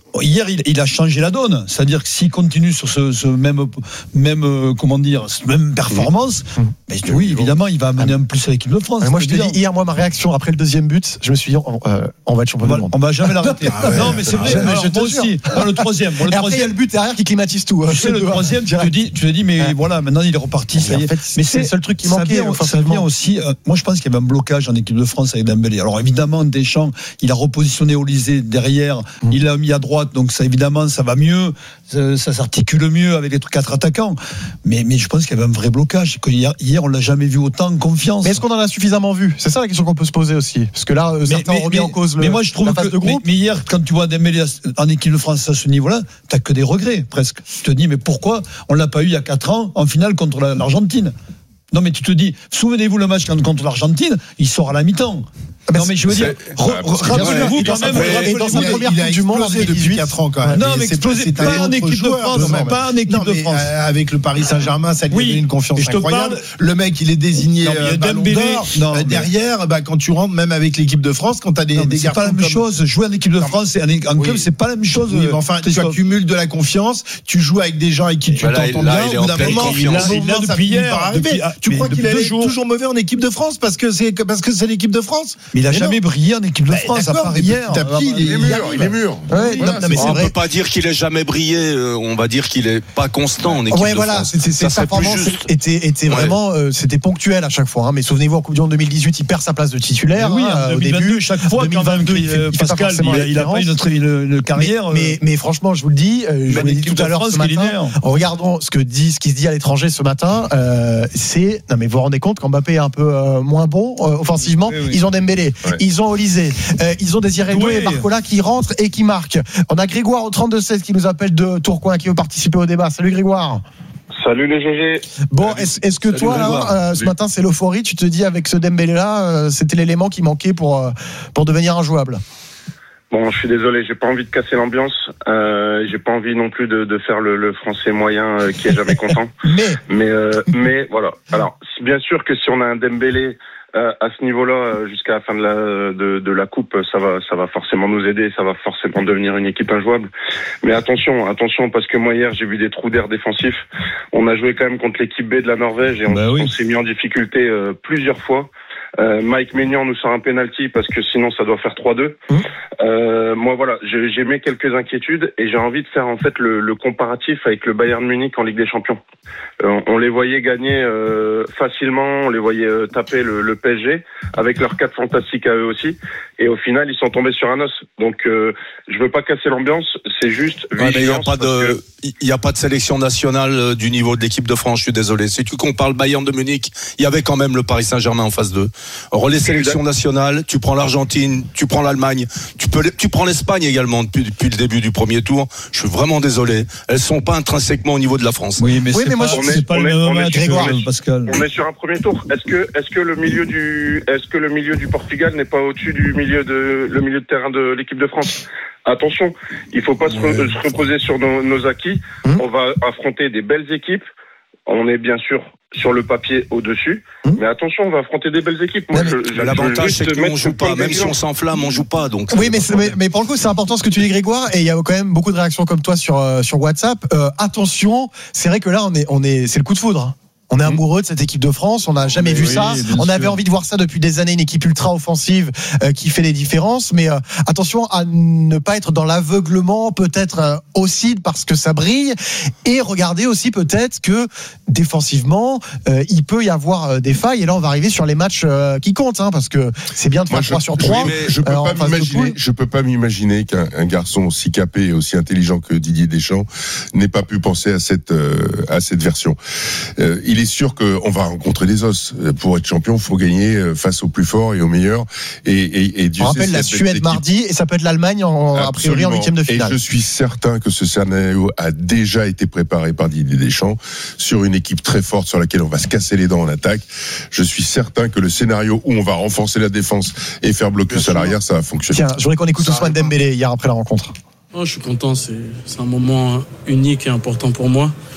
S4: hier, il, il a changé la donne. C'est-à-dire que s'il continue sur ce, ce même, même, euh, comment dire, cette même performance, mmh. mais oui, évidemment, il va amener un plus à l'équipe de France.
S1: Mais moi, je te dis, hier, moi, ma réaction après le deuxième but, je me suis dit, on, euh, on va être champion du monde.
S4: On va jamais l'arrêter. Ah ouais, non, mais c'est vrai.
S1: Jamais,
S4: alors,
S1: je te
S4: moi aussi. Non, le troisième. Bon, le
S1: et
S4: troisième.
S1: après, il y a le but derrière qui climatise tout.
S4: Tu sais, le troisième, tu te dis, tu te dis, mais ouais. voilà, maintenant, il est reparti. Ça y est.
S1: En fait, mais c'est le seul truc qui manquait.
S4: Vient, ça vient aussi. Euh, moi, je pense qu'il y avait un blocage en équipe de France avec Dembélé. Alors, évidemment, Deschamps, il a repositionné Olysée derrière. Mmh. Il l'a mis à droite. Donc, ça, évidemment, ça va mieux. Ça, ça s'articule mieux avec les quatre attaquants. Mais, mais je pense qu'il y avait un vrai blocage. Hier, hier on l'a jamais vu autant en confiance.
S1: Mais est-ce qu'on en a suffisamment vu? C'est ça la question qu'on peut se poser aussi. Parce que là, mais, certains mais, ont remis
S4: mais,
S1: en cause le,
S4: mais moi, je trouve
S1: la phase
S4: que,
S1: de groupe.
S4: Mais, mais hier, quand tu vois Dembélé en équipe de France à ce niveau-là, t'as que des regrets, presque. Tu te dis, mais pourquoi on l'a pas eu il y a quatre ans en finale contre la, l'Argentine? Non, mais tu te dis, souvenez-vous le match contre l'Argentine, il sort à la mi-temps. Non, mais je veux dire, rappelez-vous quand même,
S1: dans sa première Coupe du Monde
S5: depuis quatre ans quand même.
S4: Non, mais explosé, pas en équipe de France, pas en équipe de France.
S5: Avec le Paris Saint-Germain, ça lui a donné une confiance incroyable. Le mec, il est désigné Ballon d'Or. Derrière, quand tu rentres, même avec l'équipe de France, quand t'as des garçons.
S4: C'est pas la même chose. Jouer en équipe de France et en club, c'est pas la même chose.
S5: Enfin, tu accumules de la confiance, tu joues avec des gens avec qui tu t'entends bien. Au bout d'un moment, ça finit par arriver. Tu crois qu'il est toujours mauvais en équipe de France parce que c'est l'équipe de France?
S4: Mais il a jamais brillé en équipe de France, à part hier.
S3: Il est mûr, il est mûr.
S2: On ne peut pas dire qu'il ait jamais brillé, on va dire qu'il est pas constant en équipe de France.
S1: Ses performances étaient vraiment, c'était ponctuel à chaque fois. Mais souvenez-vous, en Coupe du Monde deux mille dix-huit, il perd sa place de titulaire.
S4: Oui, au début, chaque fois, quand même, Pascal, il a pas une carrière.
S1: Mais franchement, je vous le dis, je vous l'ai dit tout à l'heure ce matin, regardons ce que dit, ce qui se dit à l'étranger ce matin, c'est, non mais vous vous rendez compte qu'Mbappé est un peu moins bon offensivement, ils ont Dembélé. Ouais. Ils ont Olysée, euh, ils ont Désiré Doué et Barcola qui rentrent et qui marquent. On a Grégoire au trente-deux seize qui nous appelle de Tourcoing, qui veut participer au débat. Salut Grégoire.
S19: Salut les G G.
S1: Bon, est-ce, est-ce que Salut toi là, euh, ce matin c'est l'euphorie, tu te dis avec ce Dembélé là, euh, c'était l'élément qui manquait pour euh, pour devenir injouable?
S19: Bon, je suis désolé, j'ai pas envie de casser l'ambiance. Euh, j'ai pas envie non plus de, de faire le, le français moyen euh, qui est jamais content. mais mais euh, mais voilà. Alors, bien sûr que si on a un Dembélé Euh, à ce niveau-là, jusqu'à la fin de la, de, de la coupe, ça va, ça va forcément nous aider, ça va forcément devenir une équipe injouable. Mais attention, attention, parce que moi hier, j'ai vu des trous d'air défensifs. On a joué quand même contre l'équipe B de la Norvège et on, bah oui. on s'est mis en difficulté euh, plusieurs fois. Euh, Mike Maignan nous sort un penalty parce que sinon ça doit faire trois deux. Mmh. Euh, moi voilà, j'ai, j'ai mis quelques inquiétudes et j'ai envie de faire en fait le, le comparatif avec le Bayern Munich en Ligue des Champions. Euh, on les voyait gagner euh, facilement, on les voyait euh, taper le, le P S G avec leurs quatre fantastiques à eux aussi. Et au final, ils sont tombés sur un os. Donc, euh, je veux pas casser l'ambiance. C'est juste.
S2: Il ouais, n'y a pas de, il que... y a pas de sélection nationale du niveau de l'équipe de France. Je suis désolé. Si tu compares le Bayern de Munich, il y avait quand même le Paris Saint-Germain en phase deux. Alors, les sélections nationales, tu prends l'Argentine, tu prends l'Allemagne, tu peux, tu prends l'Espagne également depuis, depuis le début du premier tour. Je suis vraiment désolé. Elles sont pas intrinsèquement au niveau de la France.
S4: Oui, mais, oui, c'est, mais moi, pas, je, c'est pas le même match,
S19: Grégoire, Pascal. On est sur un premier tour. Est-ce que, est-ce que le milieu du, est-ce que le milieu du Portugal n'est pas au-dessus du milieu de, le milieu de terrain de l'équipe de France? Attention, il faut pas se, re, se reposer sur nos, nos acquis. Mmh. On va affronter des belles équipes. On est bien sûr sur le papier au-dessus, mmh. mais attention, on va affronter des belles équipes. Moi, je, je,
S2: l'avantage, c'est que nous, on joue pas. Même si on s'enflamme, on joue pas. Donc
S1: oui, mais, mais, mais pour le coup, c'est important ce que tu dis, Grégoire, et il y a quand même beaucoup de réactions comme toi sur, euh, sur WhatsApp. Euh, attention, c'est vrai que là, on est, on est, c'est le coup de foudre. On est amoureux de cette équipe de France, on n'a jamais mais vu oui, ça. On sûr. avait envie de voir ça depuis des années, une équipe ultra offensive euh, qui fait les différences. Mais euh, attention à ne pas être dans l'aveuglement, peut-être euh, aussi parce que ça brille. Et regardez aussi peut-être que défensivement, euh, il peut y avoir euh, des failles. Et là, on va arriver sur les matchs euh, qui comptent, hein, parce que c'est bien de faire trois sur trois.
S3: Je peux euh, pas m'imaginer. Je peux pas m'imaginer qu'un un garçon aussi capé et aussi intelligent que Didier Deschamps n'ait pas pu penser à cette euh, à cette version. Euh, il Il est sûr qu'on va rencontrer des os. Pour être champion, il faut gagner face aux plus forts et aux meilleurs. Et, et, et Dieu
S1: on rappelle la Suède mardi, et ça peut être l'Allemagne en, a priori en huitième de finale.
S3: Et je suis certain que ce scénario a déjà été préparé par Didier Deschamps sur une équipe très forte sur laquelle on va se casser les dents en attaque. Je suis certain que le scénario où on va renforcer la défense et faire blocus à l'arrière, ça va fonctionner.
S1: Tiens, je voudrais qu'on écoute Ousmane Dembélé hier après la rencontre.
S20: Oh, je suis content, c'est, c'est un moment unique et important pour moi.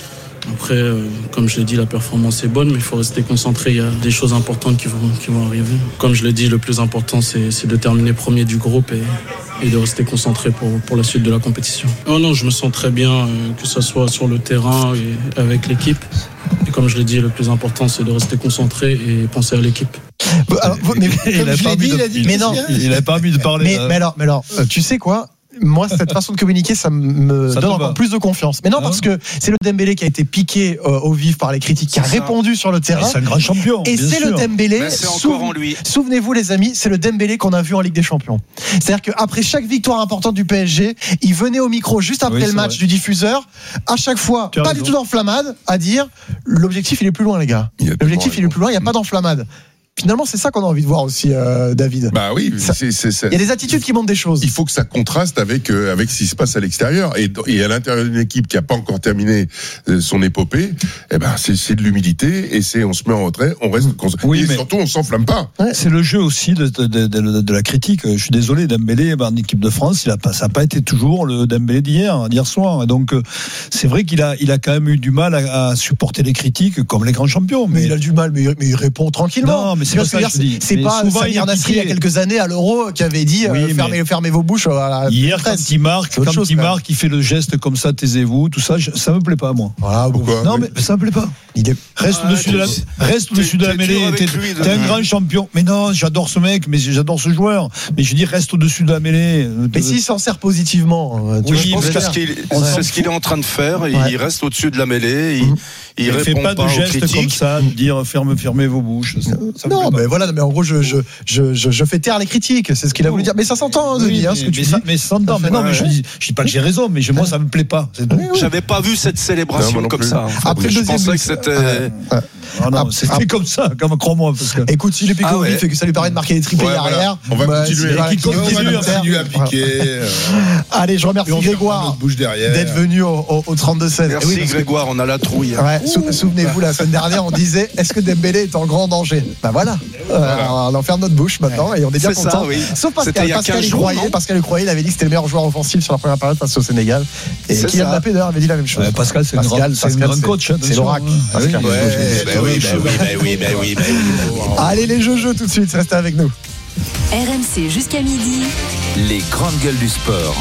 S20: Après, euh, comme je l'ai dit, la performance est bonne, mais il faut rester concentré. Il y a des choses importantes qui vont, qui vont arriver. Comme je l'ai dit, le plus important, c'est, c'est de terminer premier du groupe et, et de rester concentré pour, pour la suite de la compétition. Oh non, je me sens très bien, euh, que ce soit sur le terrain et avec l'équipe. Et comme je l'ai dit, le plus important, c'est de rester concentré et penser à l'équipe.
S1: Alors, mais, il n'a pas,
S4: dit,
S1: de,
S4: il
S1: mais non,
S4: il a pas envie de parler.
S1: Mais, mais alors, mais alors, tu sais quoi? Moi, cette façon de communiquer, ça me ça donne encore plus de confiance. Mais non, parce que c'est le Dembélé qui a été piqué euh, au vif par les critiques, qui a répondu sur le terrain.
S4: Et c'est un grand champion.
S1: Et c'est sûr. Le Dembélé.
S2: Ben, c'est encore en lui.
S1: Souvenez-vous, les amis, c'est le Dembélé qu'on a vu en Ligue des Champions. C'est-à-dire qu'après chaque victoire importante du P S G, il venait au micro juste après oui, le match vrai. du diffuseur, à chaque fois, pas raison. du tout d'enflammade, à dire l'objectif il est plus loin, les gars. Il l'objectif il est plus loin, il n'y a pas d'enflammade. Finalement, c'est ça qu'on a envie de voir aussi, euh, David.
S3: Bah oui,
S1: ça,
S3: c'est, c'est, c'est...
S1: il y a des attitudes qui montrent des choses.
S3: Il faut que ça contraste avec euh, avec ce qui se passe à l'extérieur et, et à l'intérieur d'une équipe qui a pas encore terminé euh, son épopée. Eh ben, c'est, c'est de l'humilité et c'est on se met en retrait, on reste concentré. Oui, et mais surtout, on s'enflamme pas.
S4: Ouais. C'est le jeu aussi de, de, de, de, de la critique. Je suis désolé, Dembélé en équipe de France, il a pas, ça n'a pas été toujours le Dembélé d'hier, d'hier soir. Et donc, c'est vrai qu'il a, il a quand même eu du mal à, à supporter les critiques comme les grands champions.
S1: Mais, mais il a du mal, mais, mais il répond tranquillement.
S4: Non, mais c'est pas ça que je dis.
S1: C'est mais pas Samir Nasri il y a quelques années à l'Euro qui avait dit oui, euh, fermez, fermez vos bouches. À la
S4: hier, presse. quand il marque, quand chose, il marque, il fait le geste comme ça, taisez-vous, tout ça, je, ça me plaît pas moi.
S1: Ah, pourquoi
S4: Non, oui. mais ça me plaît pas. Il est... Reste ah, au-dessus de la, reste au-dessus de la mêlée. T'es, lui, t'es un grand champion. Mais non, j'adore ce mec, mais j'adore ce joueur. Mais je dis, reste au-dessus de la mêlée.
S1: Mais s'il s'en sert positivement,
S2: tu oui, je pense que c'est, qu'il, c'est ce qu'il est en train de faire. Ouais. Il reste au-dessus de la mêlée. Il, il, il répond
S4: fait pas de gestes comme ça, de dire ferme, fermez vos bouches. Ça,
S1: ça non, mais voilà, mais en gros, je, je, je, je, je fais taire les critiques. C'est ce qu'il a voulu dire. Mais ça s'entend, hein, Denis, oui, hein, ce que tu
S4: mais
S1: dis.
S4: Ça, mais ça s'entend. Mais non, mais je dis, je dis pas que j'ai raison, mais moi, ça me plaît pas.
S2: C'est oui, oui. J'avais pas vu cette célébration non, comme ça.
S1: Après,
S2: je pensais que c'était.
S4: Ah non, c'était ah, comme ça, comme crois-moi. Parce que...
S1: Écoute, si les piqué au vif et que ça lui permet de marquer des triplés ouais, derrière,
S3: voilà. on va bah, continuer.
S1: Voilà,
S3: continue, continue à piquer. Euh...
S1: Allez, je remercie Grégoire d'être venu au, au, au trente-deux seize.
S2: Merci oui, Grégoire, que... on a la trouille.
S1: Ouais, sou- souvenez-vous, la semaine dernière, on disait est-ce que Dembélé est en grand danger? Ben voilà, voilà. Euh, on enferme notre bouche maintenant et on est bien
S2: c'est
S1: content.
S2: Ça, oui.
S1: Sauf Pascal, Pascal y croyait, Pascal y croyait, il avait dit que c'était le meilleur joueur offensif sur la première période face au Sénégal. Et Kylian Mbappé d'ailleurs avait dit la même chose.
S4: Pascal, c'est un grand coach.
S1: C'est l'oracle.
S2: Pascal. Oui, oui, ben oui, ben oui.
S1: Allez, les jeux-jeux tout de suite, restez avec nous.
S17: R M C jusqu'à midi.
S7: Les grandes gueules du sport.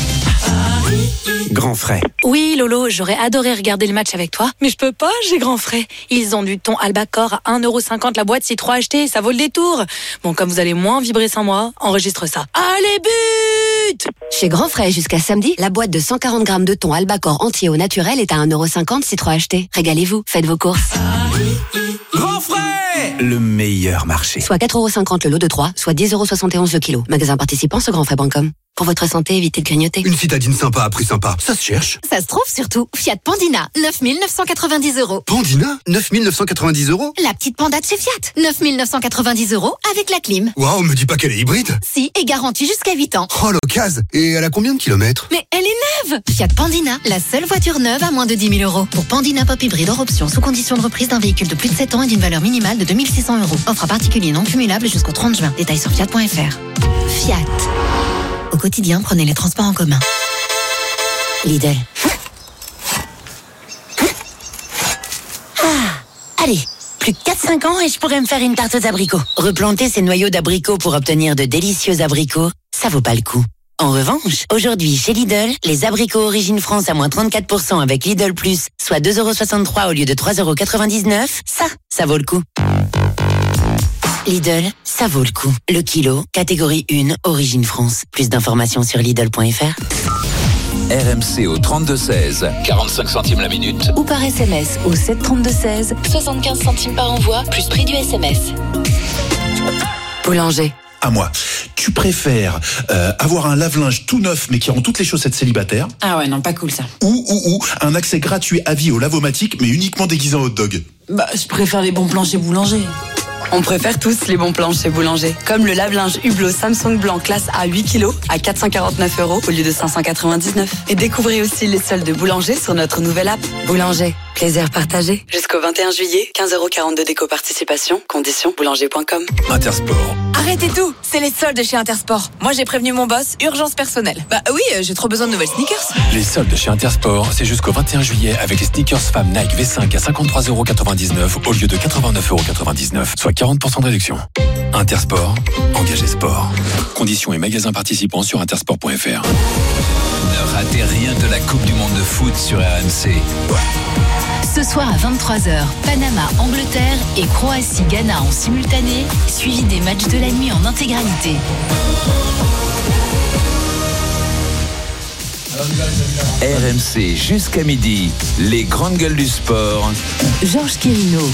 S12: Grand frais.
S11: Oui, Lolo, j'aurais adoré regarder le match avec toi, mais je peux pas, j'ai grand frais. Ils ont du thon Albacor à un euro cinquante la boîte, si trois achetés, ça vaut le détour. Bon, comme vous allez moins vibrer sans moi, enregistre ça. Allez, but!
S13: Chez Grand Frais, jusqu'à samedi, la boîte de cent quarante grammes de thon Albacor entier au naturel est à un euro cinquante si trois achetés. Régalez-vous, faites vos courses.
S8: Grand frais! Le meilleur marché.
S13: Soit quatre euros cinquante le lot de trois, soit dix euros soixante et onze le kilo. Magasin participant sur grandfrais point com. Pour votre santé, évitez de grignoter.
S8: Une citadine sympa à prix sympa, ça se cherche.
S9: Ça se trouve surtout. Fiat Pandina, neuf mille neuf cent quatre-vingt-dix euros.
S8: Pandina, neuf mille neuf cent quatre-vingt-dix euros.
S9: La petite panda de chez Fiat, neuf mille neuf cent quatre-vingt-dix euros avec la clim.
S8: Waouh, me dis pas qu'elle est hybride.
S9: Si, et garantie jusqu'à huit ans.
S8: Oh, l'occasion. Et elle a combien de kilomètres?
S9: Mais elle est neuve. Fiat Pandina, la seule voiture neuve à moins de dix mille euros. Pour Pandina Pop Hybride hors option, sous condition de reprise d'un véhicule de plus de sept ans et d'une valeur minimale de deux mille six cents euros. Offre à particulier non cumulable jusqu'au trente juin. Détails sur fiat point f r. Fiat. Au quotidien, prenez les transports en commun. Lidl. Ah, allez, plus que quatre cinq ans et je pourrais me faire une tarte aux abricots. Replanter ces noyaux d'abricots pour obtenir de délicieux abricots, ça vaut pas le coup. En revanche, aujourd'hui, chez Lidl, les abricots Origine France à moins trente-quatre pour cent avec Lidl Plus, soit deux euros soixante-trois au lieu de trois euros quatre-vingt-dix-neuf, ça, ça vaut le coup. Lidl, ça vaut le coup. Le kilo, catégorie un, Origine France. Plus d'informations sur Lidl point f r.
S7: R M C au trente-deux seize, quarante-cinq centimes la minute.
S17: Ou par S M S au sept trente-deux seize, soixante-quinze centimes par envoi, plus prix du S M S.
S13: Boulanger.
S21: À moi. Tu préfères euh, avoir un lave-linge tout neuf mais qui rend toutes les chaussettes célibataires?
S17: Ah ouais, non, pas cool ça.
S21: Ou, ou, ou un accès gratuit à vie au lavomatique mais uniquement déguisé en hot dog?
S17: Bah, je préfère les bons plans chez Boulanger. On préfère tous les bons plans chez Boulanger. Comme le lave-linge Hublot Samsung blanc classe A huit kilos à quatre cent quarante-neuf euros au lieu de cinq cent quatre-vingt-dix-neuf. Et découvrez aussi les soldes de Boulanger sur notre nouvelle app.
S13: Boulanger,
S17: Plaisir partagé. Jusqu'au vingt et un juillet, quinze euros quarante-deux déco participation. Conditions boulanger point com.
S21: Intersport.
S11: Arrêtez tout, c'est les soldes chez Intersport. Moi j'ai prévenu mon boss, urgence personnelle. Bah oui, j'ai trop besoin de nouvelles sneakers.
S21: Les soldes chez Intersport, c'est jusqu'au vingt et un juillet avec les sneakers femmes Nike V cinq à cinquante-trois euros quatre-vingt-dix-neuf au lieu de quatre-vingt-neuf euros quatre-vingt-dix-neuf, soit quarante pour cent de réduction. Intersport, engagez sport. Conditions et magasins participants sur intersport point f r.
S7: Ne ratez rien de la Coupe du Monde de foot sur R M C.
S6: Ce soir à vingt-trois heures, Panama, Angleterre et Croatie, Ghana en simultané, suivi des matchs de la nuit en intégralité.
S7: R M C jusqu'à midi, les grandes gueules du sport.
S6: Georges Quirino.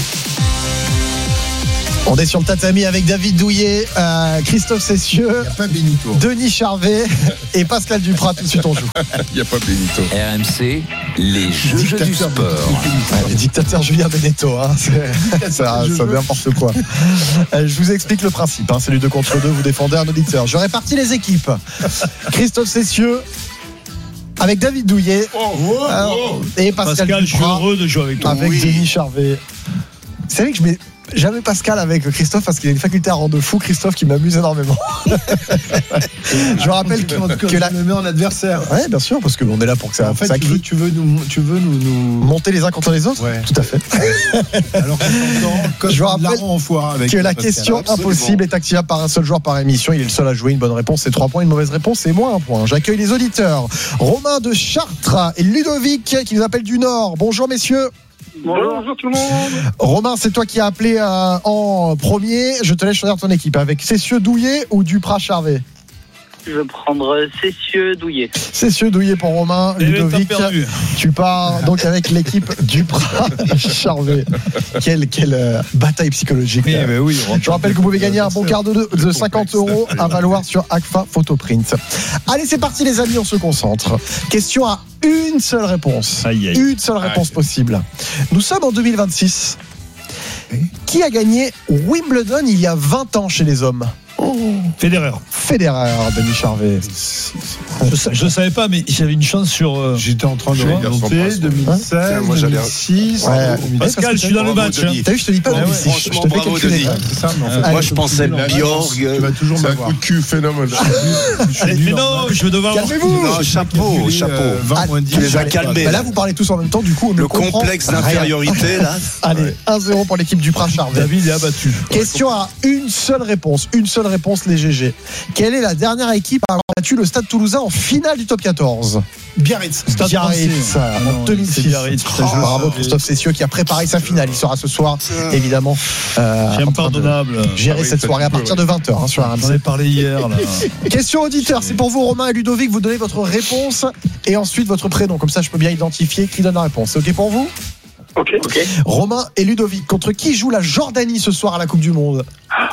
S1: On est sur le tatami avec David Douillet, euh, Christophe Cessieux, Denis Charvet et Pascal Duprat. Tout de suite on joue.
S3: Il n'y a pas Benito.
S7: R M C, les jeux, jeux du sport.
S1: Ouais, les dictateurs Julien Benetto, hein, c'est ça, ça n'importe quoi. Euh, je vous explique le principe. Hein, c'est du deux contre deux, vous défendez un auditeur. Je répartis les équipes. Christophe Cessieux avec David Douillet
S4: oh, oh,
S1: alors, et Pascal,
S4: Pascal
S1: Duprat,
S4: je suis heureux de jouer avec toi.
S1: Avec
S4: oui.
S1: Denis Charvet. C'est vrai que je mets jamais Pascal avec Christophe parce qu'il a une faculté à rendre fou, Christophe, qui m'amuse énormément. Je rappelle que, que, que la...
S5: me met en adversaire.
S1: Ouais, bien sûr, parce qu'on est là pour que ça.
S5: En fait,
S1: ça
S5: tu, veux, tu veux nous, tu veux nous, nous
S1: monter les uns contre les autres.
S5: Ouais.
S1: Tout à fait.
S5: Alors que je vous rappelle
S1: en foire avec que la
S5: Pascal.
S1: question
S5: Absolument.
S1: impossible est activable par un seul joueur par émission. Il est le seul à jouer. Une bonne réponse, c'est trois points. Une mauvaise réponse, c'est moins un point. J'accueille les auditeurs. Romain de Chartres et Ludovic qui nous appellent du Nord. Bonjour messieurs.
S10: Bonjour, bonjour tout le monde.
S1: Romain, c'est toi qui as appelé euh, en premier. Je te laisse choisir ton équipe avec Cessieux, Douillet ou Duprat, Charvet.
S10: Je vais prendre Cessieux, Douillet.
S1: Cessieux, Douillet pour Romain.
S4: Et
S1: Ludovic, tu pars donc avec l'équipe Duprat, Charvet. Quelle, quelle euh, bataille psychologique.
S4: Oui, mais oui,
S1: je rappelle que vous pouvez gagner un bon quart de, de cinquante euros à valoir sur Agfa Photoprint. Allez, c'est parti les amis, on se concentre. Question à une seule réponse.
S4: Aïe, aïe.
S1: Une seule réponse aïe. Possible. Nous sommes en deux mille vingt-six. Qui a gagné Wimbledon il y a vingt ans chez les hommes?
S4: Oh. Federer.
S1: Federer, Denis Charvet.
S4: Je ne savais pas, mais j'avais une chance sur. Euh,
S5: J'étais en train de remonter deux mille seize,
S3: moi,
S5: deux mille six.
S1: Ouais.
S4: Pascal, je suis dans le match. Hein.
S1: T'as vu, je te dis pas deux mille six. Je te fais calculer.
S2: Moi, je pensais Bjorg.
S5: Tu vas toujours
S3: C'est un
S5: m'avoir.
S3: coup de cul phénoménal.
S4: Mais non, je vais devoir.
S1: Calmez-vous.
S2: Non, chapeau, chapeau.
S5: vingt moins dix.
S2: Tu les as calmés.
S1: Bah là, vous parlez tous en même temps, du coup, on
S2: Le
S1: ne comprend
S2: complexe
S1: rien.
S2: d'infériorité, là.
S1: Allez, un zéro pour l'équipe du Prat-Charvet.
S4: David est abattu.
S1: Question à une seule réponse. Une seule réponse, les G G. Quelle est la dernière équipe à avoir battu le Stade Toulousain en finale du top quatorze?
S5: Biarritz.
S1: Stade Biarritz,
S4: Ah
S1: en
S4: non,
S1: deux mille six.
S4: c'est Biarritz.
S1: Oh, bravo Christophe Cessieux qui a préparé sa finale. Il sera ce soir, évidemment, euh,
S4: C'est
S1: en train de
S4: impardonnable.
S1: gérer
S3: Ah oui,
S1: cette
S3: ça
S1: soirée à
S3: peut,
S1: partir
S3: ouais.
S1: de vingt heures hein, sur R M
S4: J'en ai
S1: C.
S4: parlé hier. Là.
S1: Question auditeur, c'est pour vous Romain et Ludovic, vous donnez votre réponse et ensuite votre prénom, comme ça je peux bien identifier qui donne la réponse. C'est ok pour vous?
S10: Ok, ok.
S1: Romain et Ludovic, contre qui joue la Jordanie ce soir à la Coupe du Monde?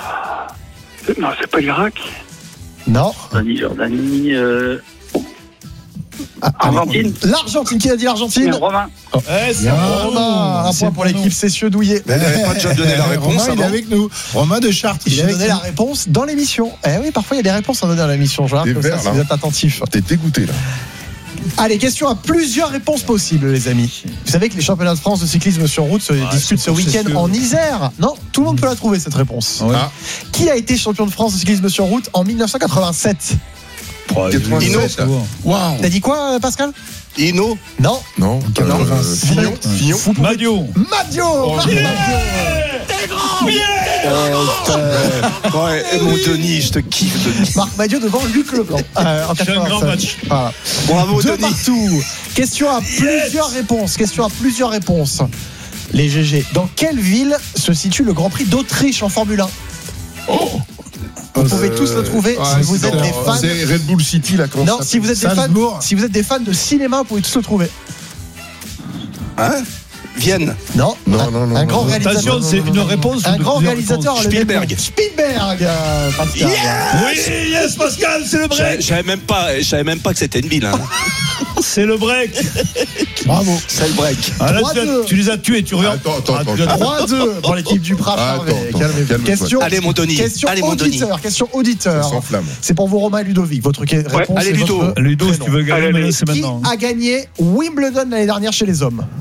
S10: Non, c'est pas l'Irak.
S1: Non.
S10: Jordanie, Jordanie. Euh...
S1: Ah,
S10: Argentine.
S1: L'Argentine, qui a dit l'Argentine?
S10: Romain.
S4: Eh, c'est
S1: Romain, un point pour l'équipe Cessieux Douillet.
S2: Mais il n'avait pas déjà donné la réponse
S5: Romain, il est
S2: avant.
S5: avec nous. Romain de Chartres. il est
S1: J'ai
S5: avec
S1: donné
S5: nous.
S1: la réponse dans l'émission. Eh oui, parfois il y a des réponses à donner dans l'émission. Je regarde
S3: Des
S1: comme ça
S3: verts,
S1: si
S3: là.
S1: vous êtes attentifs.
S3: T'es dégoûté là.
S1: Allez, question à plusieurs réponses possibles, les amis. Vous savez que les championnats de France de cyclisme sur route se disputent ce
S4: c'est
S1: week-end
S4: sûr.
S1: en Isère. Non, tout le monde peut la trouver, cette réponse.
S4: Ouais.
S3: Ah.
S1: Qui a été champion de France de cyclisme sur route en dix-neuf cent quatre-vingt-sept?
S3: quatre-vingt-sept.
S1: Waouh. T'as dit quoi, euh, Pascal?
S2: Ino.
S1: Non.
S3: Non,
S1: Non.
S3: euh, Fillon. Fillon.
S1: Vous pouvez-
S4: Madio.
S1: Madio.
S3: Oh,
S1: Marc
S3: yeah.
S1: Madio.
S2: Ouais, et mon Denis, je te kiffe, Denis.
S1: Marc Madio devant Luc Leblanc. Euh, en
S4: C'est un grand
S1: quatre-vingt-sept.
S4: match.
S1: Voilà.
S2: Bravo,
S1: De
S2: Denis.
S1: partout. Question à plusieurs réponses. Question à plusieurs réponses. Les G G. Dans quelle ville se situe le Grand Prix d'Autriche en Formule un? Vous pouvez tous le trouver
S3: Ah,
S1: si vous
S3: c'est
S1: êtes
S3: dans-
S1: des fans.
S3: C'est Red Bull City là. comment
S1: Non,
S3: ça
S1: si vous êtes des fans,
S5: Salzbourg.
S1: si vous êtes des fans de cinéma, vous pouvez tous le trouver.
S2: Hein Vienne.
S1: Non,
S3: Non,
S1: un,
S3: non, non,
S1: un
S3: non,
S1: grand
S3: non.
S1: réalisateur.
S4: Attention, c'est une réponse.
S1: Un
S4: de
S1: grand
S4: plusieurs
S1: réalisateur.
S4: réponses.
S1: le même
S2: Spielberg.
S1: nom. Spielberg, euh, Pascal.
S4: Oui, yes, Pascal, c'est le
S2: Je
S4: break.
S2: savais même pas, je savais même pas que c'était une ville. Hein.
S4: C'est le break.
S1: Bravo.
S2: C'est le break.
S4: Ah, là,
S1: trois
S4: tu, as-
S1: deux.
S4: tu les as tués, tu reviens.
S3: Attends, attends,
S4: Ah,
S3: attends.
S4: tu as-
S1: trois à deux pour l'équipe du Prat.
S3: Ah,
S1: Charvet.
S3: attends, attends,
S1: Calmez-vous.
S3: calme-toi.
S1: Question,
S2: Allez, mon Denis.
S1: question
S2: Allez, mon Denis.
S1: auditeur. Question auditeur.
S3: Sans flamme.
S1: C'est pour vous, Romain et Ludovic. Votre que- réponse
S2: allez,
S1: est
S2: Ludo.
S1: votre
S4: Ludo, si
S1: prénom.
S4: tu veux gagner,
S10: Allez,
S4: mais
S10: allez.
S4: là, c'est
S1: Qui
S4: maintenant.
S1: a gagné Wimbledon l'année dernière chez les hommes?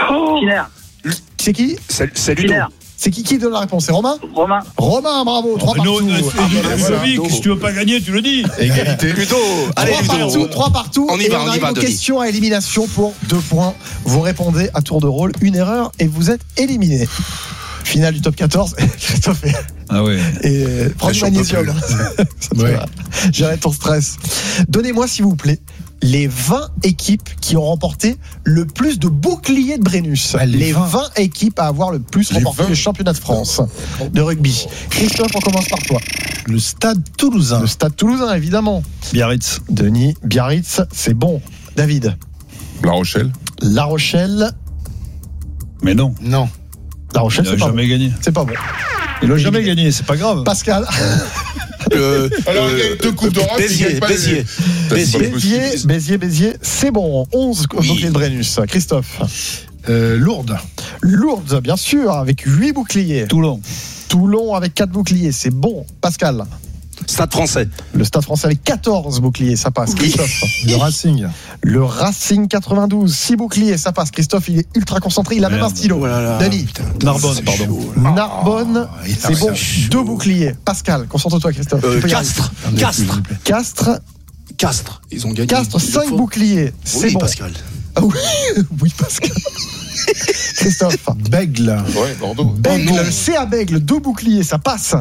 S10: Finner.
S1: C'est qui?
S2: C'est Ludo.
S1: C'est qui qui donne la réponse? C'est Romain?
S10: Romain.
S1: Romain, bravo. trois
S4: non,
S1: partout.
S4: non,
S1: Ah,
S4: bah, voilà. Si tu veux pas gagner, tu le dis.
S3: Égalité.
S2: Ludo. Allez,
S1: trois
S2: Ludo.
S1: partout, trois partout.
S2: On y
S1: et
S2: va,
S1: on,
S2: on y
S1: arrive
S2: va,
S1: aux
S2: Denis.
S1: questions à élimination pour deux points. Vous répondez à tour de rôle, une erreur et vous êtes éliminé. Finale du top quatorze. Christophe est...
S4: Ah ouais.
S1: Et prends du magnésium.
S5: Ouais.
S1: J'arrête ton stress. Donnez-moi, s'il vous plaît, les vingt équipes qui ont remporté le plus de boucliers de Brennus.
S5: Ah, les
S1: les
S5: vingt.
S1: vingt équipes à avoir le plus
S3: Les
S1: remporté
S3: vingt.
S1: le championnat de France de rugby. Christophe, on commence par toi.
S5: Le Stade Toulousain.
S1: Le Stade Toulousain, évidemment.
S4: Biarritz.
S1: Denis, Biarritz, c'est bon. David.
S3: La Rochelle.
S1: La Rochelle.
S4: Mais non.
S5: Non.
S1: La Rochelle,
S4: Il
S1: c'est
S4: n'a
S1: pas
S4: jamais
S1: bon.
S4: gagné.
S1: C'est pas bon.
S4: Il n'a jamais gagné, c'est pas grave.
S1: Pascal.
S2: Euh,
S3: Alors, il y a
S2: euh,
S3: deux coupes d'Europe.
S2: Béziers,
S3: il gagne pas les-
S2: Béziers.
S3: C'est
S2: Béziers.
S3: pas possible.
S1: Béziers, Béziers, Béziers, c'est bon. onze
S2: Oui.
S1: boucliers de Brennus. Christophe.
S5: Euh, Lourdes.
S1: Lourdes, bien sûr, avec huit boucliers.
S4: Toulon.
S1: Toulon avec quatre boucliers, c'est bon. Pascal.
S2: Stade français.
S1: Le Stade français avec quatorze boucliers, ça passe. Christophe.
S5: Le Racing.
S1: Le Racing quatre-vingt-douze, six boucliers, ça passe. Christophe, il est ultra concentré, il a même
S4: Merde.
S1: un stylo.
S2: Oh là là.
S1: Denis.
S4: Narbonne, pardon.
S1: Narbonne,
S5: il a
S1: c'est bon.
S5: raison.
S1: Deux boucliers. Pascal, concentre-toi, Christophe.
S2: Euh,
S1: Tu peux y arriver.
S2: Castres. Castres.
S1: Castres,
S2: Castres. Ils ont gagné.
S1: Castres,
S2: deux
S1: cinq
S2: fois.
S1: boucliers. C'est
S2: Oui,
S1: bon.
S2: Pascal.
S1: Ah oui, oui, Pascal. Christophe.
S5: Bègle.
S3: Ouais, Bordeaux.
S1: Bègle,
S2: Oh non.
S1: c'est à Bègle, deux boucliers, ça passe.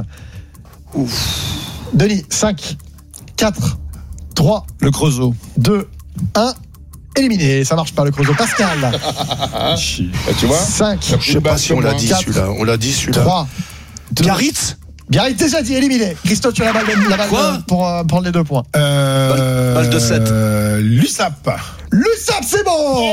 S1: Denis, cinq, quatre, trois,
S4: Le Creusot.
S1: deux, un. Éliminé, ça marche pas le Creusot. Pascal.
S3: Ah, tu vois
S1: cinq,
S2: Je sais pas si on l'a dit
S1: Quatre.
S2: celui-là. On l'a dit celui-là.
S1: trois, deux.
S2: Biarritz.
S1: Biarritz déjà dit éliminé. Christophe, tu as la balle, la balle
S2: Quoi
S1: pour euh, prendre les deux points.
S5: Euh,
S2: Balle de sept.
S5: euh, L'U S A P.
S1: Le S A P, c'est bon.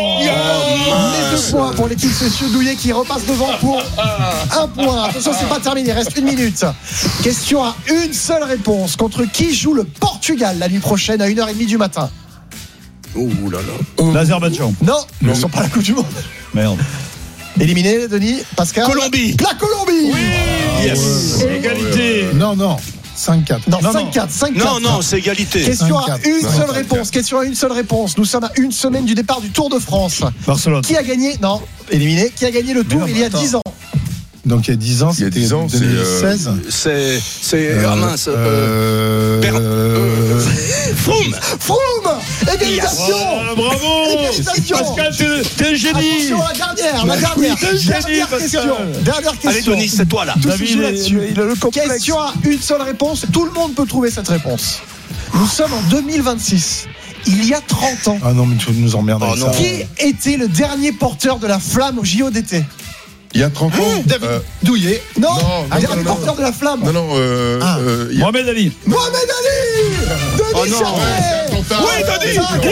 S1: Les deux points pour l'équipe Monsieur Douillet qui repasse devant pour un point. Attention, c'est pas terminé, il reste une minute. Question à une seule réponse. Contre qui joue le Portugal la nuit prochaine à une heure trente du matin?
S2: Ouh là là.
S4: L'Azerbaïdjan.
S1: Non, ils ne sont pas à la Coupe du Monde.
S4: Merde.
S1: Éliminé, Denis, Pascal.
S2: Colombie.
S1: La Colombie.
S2: Yes.
S1: Et-
S4: Égalité.
S5: Non, non. cinq quatre.
S1: Non,
S4: Non,
S1: cinq quatre, cinq quatre.
S2: Non, non, c'est égalité.
S1: Question à
S5: cinq quatre.
S1: une
S3: Non,
S1: seule
S3: cinq
S1: réponse.
S3: quatre.
S1: Question à une seule réponse. Nous sommes à une semaine du départ du Tour de France.
S4: Barcelone.
S1: Qui a gagné? Non, éliminé. Qui a gagné le Tour
S4: non,
S1: il y a
S4: attends.
S1: dix ans?
S5: Donc il y a dix ans,
S3: Il y a
S5: c'était
S3: dix ans, c'est,
S5: deux mille seize.
S2: C'est. C'est. Ah mince. euh,
S5: Euh,
S2: Per-
S5: euh,
S2: Froome.
S1: Froome. Égalisation.
S4: Ah, bravo.
S1: Égalisation.
S4: Pascal, t'es- t'es un génie.
S1: Attention, la dernière, la dernière,
S4: t'es un génie,
S1: dernière
S4: Pascal.
S1: question. Dernière question.
S2: Allez, Denis, c'est toi là.
S1: Tout se
S4: David,
S1: joue
S4: il-
S1: là-dessus.
S4: il a le complexe.
S1: Question à une seule réponse. Tout le monde peut trouver cette réponse. Nous sommes en deux mille vingt-six. Il y a trente ans.
S5: Ah non, mais tu nous emmerdes avec
S2: Oh
S5: ça.
S2: non.
S1: Qui était le dernier porteur de la flamme au J O d'été?
S3: Il y a trente ans.
S1: David
S3: euh,
S1: Douillet. Non,
S3: Non,
S1: un
S3: non,
S1: dernier
S3: non, non.
S1: porteur de la flamme.
S3: Non, non, euh,
S1: Ah.
S3: euh, il y a-
S4: Mohamed Ali.
S1: Mohamed Ali. Denis
S2: Oh non.
S1: Charvet.
S3: Ouais, ton tard.
S2: Oui, Denis.
S1: Ça a
S2: Oui,
S1: gagné.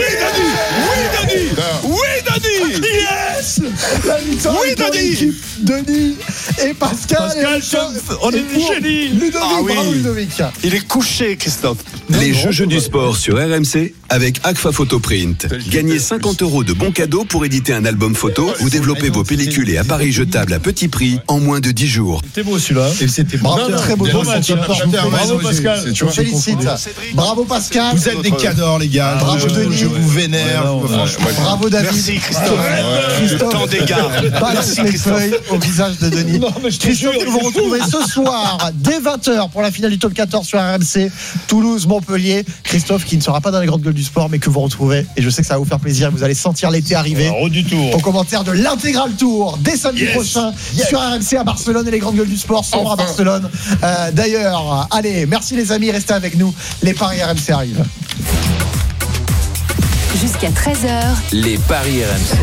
S2: Denis. Oui, Denis.
S1: Yes. La victoire
S2: Oui,
S1: pour
S2: Denis.
S1: l'équipe Denis et Pascal.
S4: Pascal,
S1: Et-
S4: on est
S1: et pour
S4: des génies.
S1: Ludovic,
S2: Ah oui.
S1: bravo Ludovic.
S2: Il est couché, Christophe.
S16: Les jeux jeux du sport sur R M C avec Agfa Photoprint. Gagnez cinquante euros de bons cadeaux pour éditer un album photo ou développer vos pellicules et appareils jetables à petit prix en moins de dix jours.
S4: C'était beau celui-là.
S5: Et c'était
S1: Bravo,
S5: Non,
S1: très beau
S5: non,
S1: match.
S5: non,
S1: hein.
S5: non,
S1: Je vous
S5: non,
S1: félicite.
S5: bravo,
S4: Pascal.
S5: c'est-
S1: Je vous félicite. Bravo Pascal.
S5: Vous êtes des cadors, les gars.
S1: Bravo,
S5: je,
S1: Denis.
S5: je vous vénère.
S4: Ouais, non,
S5: je-
S4: ouais,
S5: franchement.
S1: Bravo David.
S2: Merci, Christophe.
S1: Christophe.
S2: Tant d'égard.
S1: Balance
S2: Merci,
S1: les
S2: Christophe.
S1: feuilles au visage de Denis.
S4: Non, mais je te
S1: Christophe,
S4: jure,
S1: que vous retrouvez ce soir dès vingt heures pour la finale du top quatorze sur R M C, Toulouse-Montpellier. Christophe qui ne sera pas dans les grandes gueules du sport mais que vous retrouvez et je sais que ça va vous faire plaisir, vous allez sentir l'été arriver.
S4: Alors, du tour.
S1: Au commentaire de l'intégral tour dès samedi
S4: Yes.
S1: prochain sur R M C à Barcelone et les grandes gueules du sport sont à Barcelone. Euh, D'ailleurs, allez, merci les amis, restez avec nous. Les paris R M C arrivent.
S11: Jusqu'à treize heures,
S7: Les paris R M C.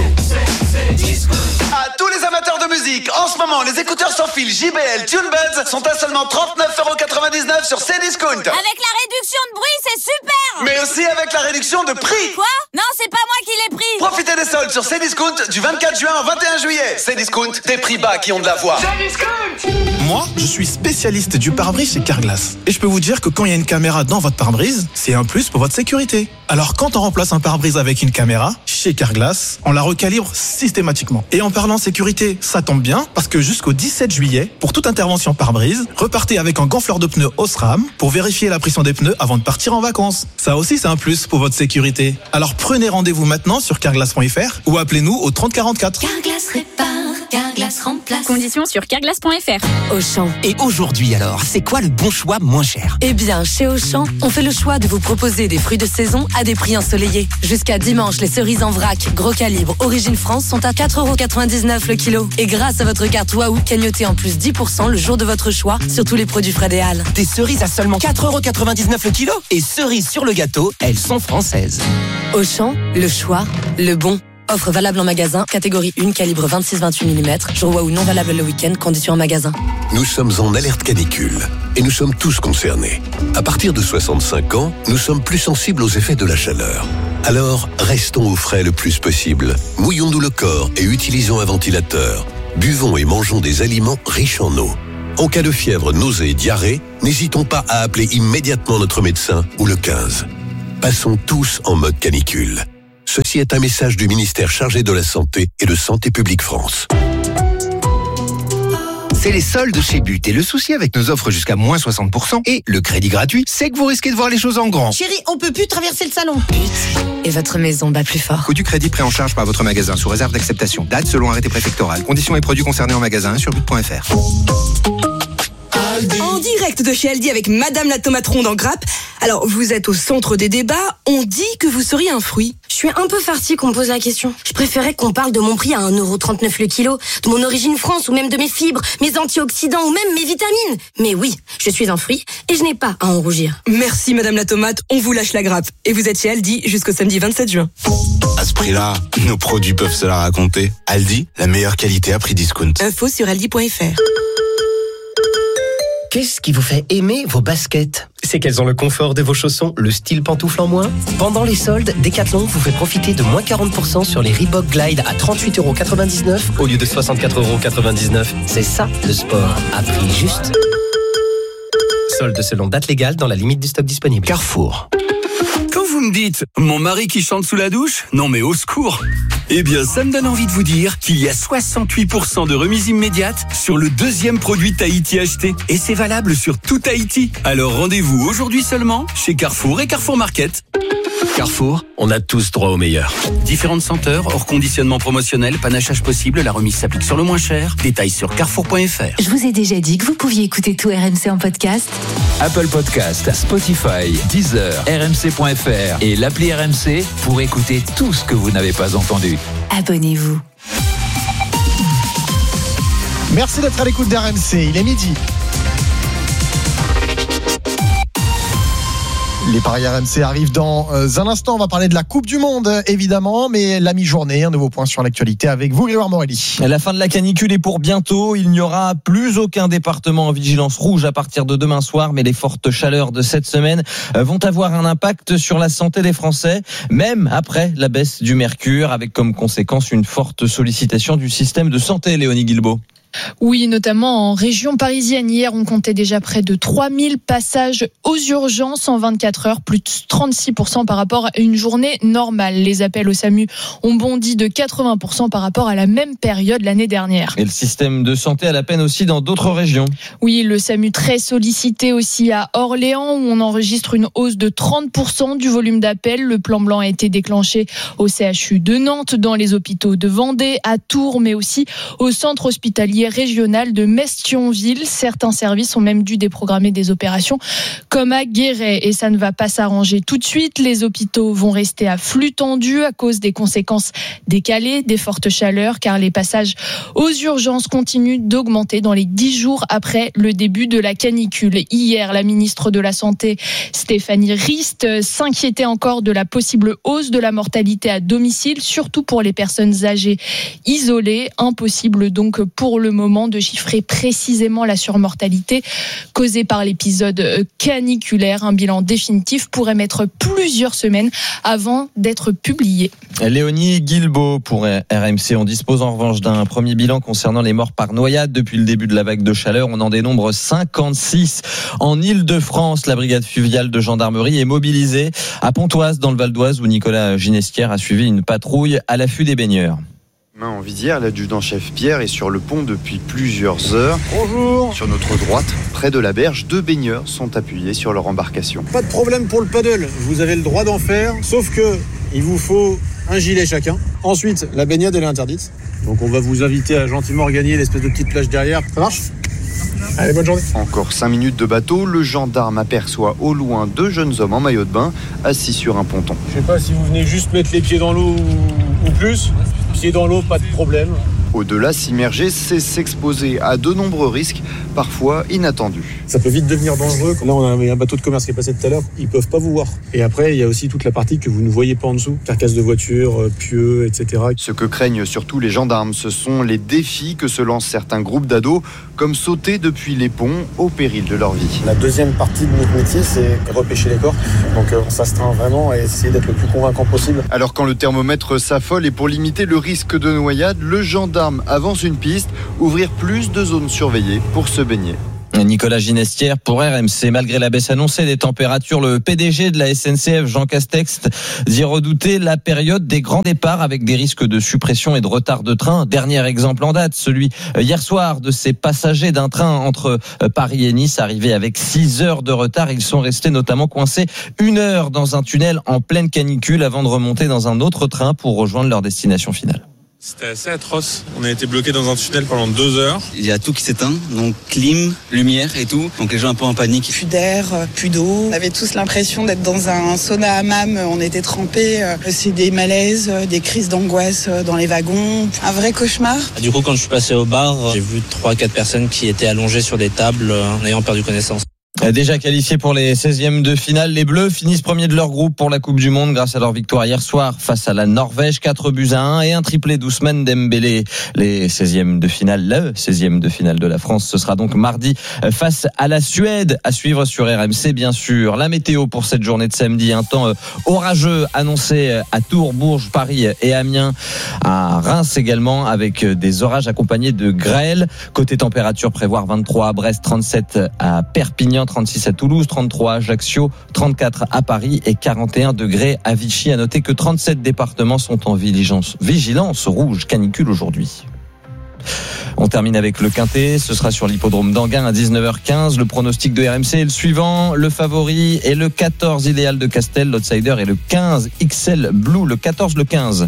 S22: À tous les amateurs de musique, en ce moment, les écouteurs sans fil J B L TuneBuds sont à seulement trente-neuf euros quatre-vingt-dix-neuf sur Cdiscount.
S23: Avec la réduction de bruit, c'est super.
S22: Mais aussi avec la réduction de prix.
S23: Quoi? Non, c'est pas moi qui l'ai pris.
S22: Profitez des soldes sur Cdiscount du vingt-quatre juin au vingt et un juillet. Cdiscount, des prix bas qui ont de la voix.
S24: Moi, je suis spécialiste du pare-brise chez Carglass. Et je peux vous dire que quand il y a une caméra dans votre pare-brise, c'est un plus pour votre sécurité. Alors quand on remplace un pare-brise avec une caméra, chez Carglass, on la recalibre systématiquement. Et en parlant sécurité, ça tombe bien, parce que jusqu'au dix-sept juillet, pour toute intervention pare-brise, repartez avec un gonfleur de pneus Osram pour vérifier la pression des pneus avant de partir en vacances. Ça aussi, c'est un plus pour votre sécurité. Alors prenez rendez-vous maintenant sur carglass point f r ou appelez-nous au trente quarante-quatre.
S11: Carglass répare, Carglass remplace.
S23: Conditions sur carglass point f r.
S11: Auchan.
S12: Et aujourd'hui alors, c'est quoi le bon choix moins cher?
S11: Eh bien, chez Auchan, on fait le choix de vous proposer des fruits de saison à des prix ensoleillés. Jusqu'à dimanche, les cerises en vrac, gros calibre, origine France sont à quatre euros quatre-vingt-dix-neuf le kilo. Et grâce à votre carte Waouh, cagnotez en plus dix pour cent le jour de votre choix sur tous les produits Fred et Halles.
S12: Des cerises à seulement quatre euros quatre-vingt-dix-neuf le kilo. Et cerises sur le gâteau, elles sont françaises.
S11: Auchan, le choix, le bon. Offre valable en magasin, catégorie un, calibre vingt-six vingt-huit millimètres. Jour Waouh non valable le week-end, conditions en magasin.
S14: Nous sommes en alerte canicule et nous sommes tous concernés. À partir de soixante-cinq ans, nous sommes plus sensibles aux effets de la chaleur. Alors, restons au frais le plus possible. Mouillons-nous le corps et utilisons un ventilateur. Buvons et mangeons des aliments riches en eau. En cas de fièvre, nausée et diarrhée, n'hésitons pas à appeler immédiatement notre médecin ou le quinze. Passons tous en mode canicule. Ceci est un message du ministère chargé de la Santé et de Santé publique France.
S15: C'est les soldes chez But. Et le souci avec nos offres jusqu'à moins soixante pour cent et le crédit gratuit, c'est que vous risquez de voir les choses en grand.
S18: Chérie, on peut plus traverser le salon.
S11: But. Et votre maison bat plus fort.
S15: Coût du crédit pris en charge par votre magasin sous réserve d'acceptation. Date selon arrêté préfectoral. Conditions et produits concernés en magasin sur but point f r.
S19: En direct de chez Aldi avec Madame la tomate ronde en grappe. Alors, vous êtes au centre des débats. On dit que vous seriez un fruit.
S18: Je suis un peu farcie qu'on me pose la question. Je préférais qu'on parle de mon prix à un euro trente-neuf le kilo, de mon origine France ou même de mes fibres, mes antioxydants ou même mes vitamines. Mais oui, je suis un fruit et je n'ai pas à en rougir.
S19: Merci Madame la tomate, on vous lâche la grappe. Et vous êtes chez Aldi jusqu'au samedi vingt-sept juin.
S25: À ce prix-là, nos produits peuvent se la raconter. Aldi, la meilleure qualité à prix discount.
S19: Info sur aldi point f r.
S12: Qu'est-ce qui vous fait aimer vos baskets? C'est qu'elles ont le confort de vos chaussons, le style pantoufle en moins. Pendant les soldes, Decathlon vous fait profiter de moins quarante pour cent sur les Reebok Glide à trente-huit euros quatre-vingt-dix-neuf au lieu de soixante-quatre euros quatre-vingt-dix-neuf. C'est ça, le sport, à prix juste. Soldes selon date légale dans la limite du stock disponible.
S26: Carrefour. Quand vous me dites « mon mari qui chante sous la douche », non mais au secours. Eh bien, ça me donne envie de vous dire qu'il y a soixante-huit pour cent de remise immédiate sur le deuxième produit Tahiti acheté. Et c'est valable sur tout Tahiti. Alors rendez-vous aujourd'hui seulement chez Carrefour et Carrefour Market.
S27: Carrefour, on a tous droit au meilleur.
S26: Différentes senteurs, hors conditionnement promotionnel, panachage possible, la remise s'applique sur le moins cher. Détails sur carrefour point f r.
S6: Je vous ai déjà dit que vous pouviez écouter tout R M C en podcast.
S7: Apple Podcast, Spotify, Deezer, R M C point f r et l'appli R M C pour écouter tout ce que vous n'avez pas entendu.
S6: Abonnez-vous.
S1: Merci d'être à l'écoute d'R M C, il est midi. Les paris R M C arrivent dans un instant. On va parler de la Coupe du Monde, évidemment, mais la mi-journée, un nouveau point sur l'actualité avec vous, Grégoire Morelli.
S28: La fin de la canicule est pour bientôt. Il n'y aura plus aucun département en vigilance rouge à partir de demain soir, mais les fortes chaleurs de cette semaine vont avoir un impact sur la santé des Français, même après la baisse du mercure, avec comme conséquence une forte sollicitation du système de santé, Léonie Guilbault.
S29: Oui, notamment en région parisienne. Hier, on comptait déjà près de trois mille passages aux urgences en vingt-quatre heures, plus de trente-six pour cent par rapport à une journée normale. Les appels au SAMU ont bondi de quatre-vingts pour cent par rapport à la même période l'année dernière.
S28: Et le système de santé a la peine aussi dans d'autres régions.
S29: Oui, le SAMU très sollicité aussi à Orléans, où on enregistre une hausse de trente pour cent du volume d'appels. Le plan blanc a été déclenché au C H U de Nantes, dans les hôpitaux de Vendée, à Tours, mais aussi au centre hospitalier régional de Metz-Thionville. Certains services ont même dû déprogrammer des opérations comme à Guéret, et ça ne va pas s'arranger tout de suite. Les hôpitaux vont rester à flux tendu à cause des conséquences décalées des fortes chaleurs, car les passages aux urgences continuent d'augmenter dans les dix jours après le début de la canicule. Hier, la ministre de la Santé, Stéphanie Rist, s'inquiétait encore de la possible hausse de la mortalité à domicile, surtout pour les personnes âgées isolées. Impossible donc pour le moment de chiffrer précisément la surmortalité causée par l'épisode caniculaire. Un bilan définitif pourrait mettre plusieurs semaines avant d'être publié.
S28: Léonie Guilbault pour R M C. On dispose en revanche d'un premier bilan concernant les morts par noyade depuis le début de la vague de chaleur. On en dénombre cinquante-six en Île-de-France. La brigade fluviale de gendarmerie est mobilisée à Pontoise dans le Val d'Oise où Nicolas Ginestière a suivi une patrouille à l'affût des baigneurs.
S3: Main en visière, l'adjudant-chef Pierre est sur le pont depuis plusieurs heures.
S8: Bonjour.
S3: Sur notre droite, près de la berge, deux baigneurs sont appuyés sur leur embarcation.
S8: Pas de problème pour le paddle, vous avez le droit d'en faire, sauf que il vous faut un gilet chacun. Ensuite, la baignade elle est interdite. Donc on va vous inviter à gentiment regagner l'espèce de petite plage derrière. Ça marche ? Allez, bonne journée.
S3: Encore cinq minutes de bateau, le gendarme aperçoit au loin deux jeunes hommes en maillot de bain assis sur un ponton.
S8: Je sais pas si vous venez juste mettre les pieds dans l'eau ou, ou plus. Pieds dans l'eau, pas de problème.
S3: Au-delà, s'immerger, c'est s'exposer à de nombreux risques, parfois inattendus.
S8: Ça peut vite devenir dangereux. Là, on a un bateau de commerce qui est passé tout à l'heure. Ils peuvent pas vous voir. Et après, il y a aussi toute la partie que vous ne voyez pas en dessous. Carcasse de voiture, pieux, et cetera.
S3: Ce que craignent surtout les gendarmes, ce sont les défis que se lancent certains groupes d'ados, comme sauter depuis les ponts au péril de leur vie.
S8: La deuxième partie de notre métier, c'est repêcher les corps. Donc on s'astreint vraiment à essayer d'être le plus convaincant possible.
S3: Alors quand le thermomètre s'affole et pour limiter le risque de noyade, le gendarme avance une piste, ouvrir plus de zones surveillées pour se baigner.
S28: Nicolas Ginestière pour R M C. Malgré la baisse annoncée des températures, le P D G de la S N C F, Jean Castex, dit redouter la période des grands départs avec des risques de suppression et de retard de train. Dernier exemple en date, celui hier soir de ces passagers d'un train entre Paris et Nice, arrivés avec six heures de retard. Ils sont restés notamment coincés une heure dans un tunnel en pleine canicule avant de remonter dans un autre train pour rejoindre leur destination finale.
S9: C'était assez atroce. On a été bloqué dans un tunnel pendant deux heures.
S10: Il y a tout qui s'éteint, donc clim, lumière et tout. Donc les gens un peu en panique.
S13: Plus d'air, plus d'eau. On avait tous l'impression d'être dans un sauna hammam. On était trempés. C'est des malaises, des crises d'angoisse dans les wagons. Un vrai cauchemar.
S10: Du coup, quand je suis passé au bar, j'ai vu trois quatre personnes qui étaient allongées sur des tables en ayant perdu connaissance.
S28: Déjà qualifiés pour les seizièmes de finale, les Bleus finissent premiers de leur groupe pour la Coupe du Monde grâce à leur victoire hier soir face à la Norvège, quatre buts à un et un triplé d'Ousmane Dembélé. Les seizièmes de finale, le seizième de finale de la France, ce sera donc mardi face à la Suède, à suivre sur R M C bien sûr. La météo pour cette journée de samedi, un temps orageux annoncé à Tours, Bourges, Paris et Amiens, à Reims également avec des orages accompagnés de grêle. Côté température, prévoir vingt-trois à Brest, trente-sept à Perpignan, trente-six à Toulouse, trente-trois à Ajaccio, trente-quatre à Paris et quarante et un degrés à Vichy. À noter que trente-sept départements sont en vigilance, vigilance rouge canicule aujourd'hui. On termine avec le Quintet, ce sera sur l'hippodrome d'Anguin à dix-neuf heures quinze. Le pronostic de R M C est le suivant, le favori est le quatorze Idéal de Castel, l'outsider est le quinze X L Blue, le quatorze, le quinze.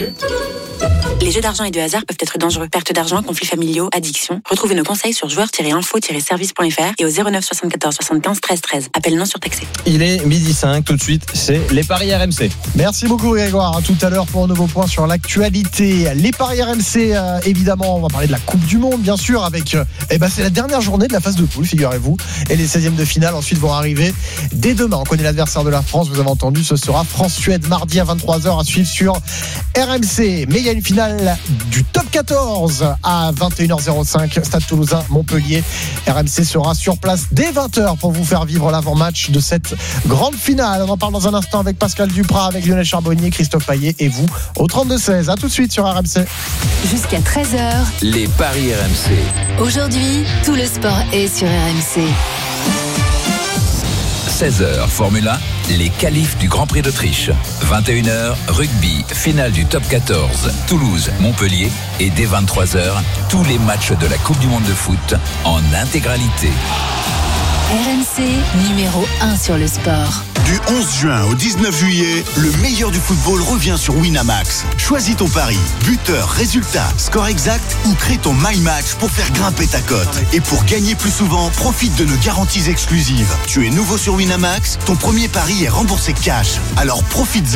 S6: Les jeux d'argent et de hasard peuvent être dangereux. Perte d'argent, conflits familiaux, addiction. Retrouvez nos conseils sur joueurs tiret info tiret service point f r et au zéro neuf soixante-quatorze soixante-quinze treize treize. Appel non surtaxé.
S28: Il est midi cinq, tout de suite, c'est les paris R M C.
S1: Merci beaucoup Grégoire. À tout à l'heure pour un nouveau point sur l'actualité. Les paris R M C, euh, évidemment, on va parler de la Coupe du Monde, bien sûr, avec. Euh, eh ben, c'est la dernière journée de la phase de poule, figurez-vous. Et les seizièmes de finale ensuite vont arriver dès demain. On connaît l'adversaire de la France, vous avez entendu, ce sera France-Suède mardi à vingt-trois heures à suivre sur R M C. Mais il y a une finale du top quatorze à vingt et une heures cinq, Stade Toulousain, Montpellier. R M C sera sur place dès vingt heures pour vous faire vivre l'avant-match de cette grande finale. On en parle dans un instant avec Pascal Duprat, avec Lionel Charbonnier, Christophe Payet et vous au trente-deux seize. À tout de suite sur R M C.
S11: Jusqu'à treize heures.
S7: Les paris R M C.
S11: Aujourd'hui, tout le sport est sur R M C.
S7: seize heures, Formule un, les qualifs du Grand Prix d'Autriche. vingt et une heures, rugby, finale du top quatorze, Toulouse, Montpellier. Et dès vingt-trois heures, tous les matchs de la Coupe du Monde de foot en intégralité.
S11: R M C, numéro un sur le sport.
S16: Du onze juin au dix-neuf juillet, le meilleur du football revient sur Winamax. Choisis ton pari, buteur, résultat, score exact ou crée ton My Match pour faire grimper ta cote. Et pour gagner plus souvent, profite de nos garanties exclusives. Tu es nouveau sur Winamax, ton premier pari est remboursé cash. Alors profites-en.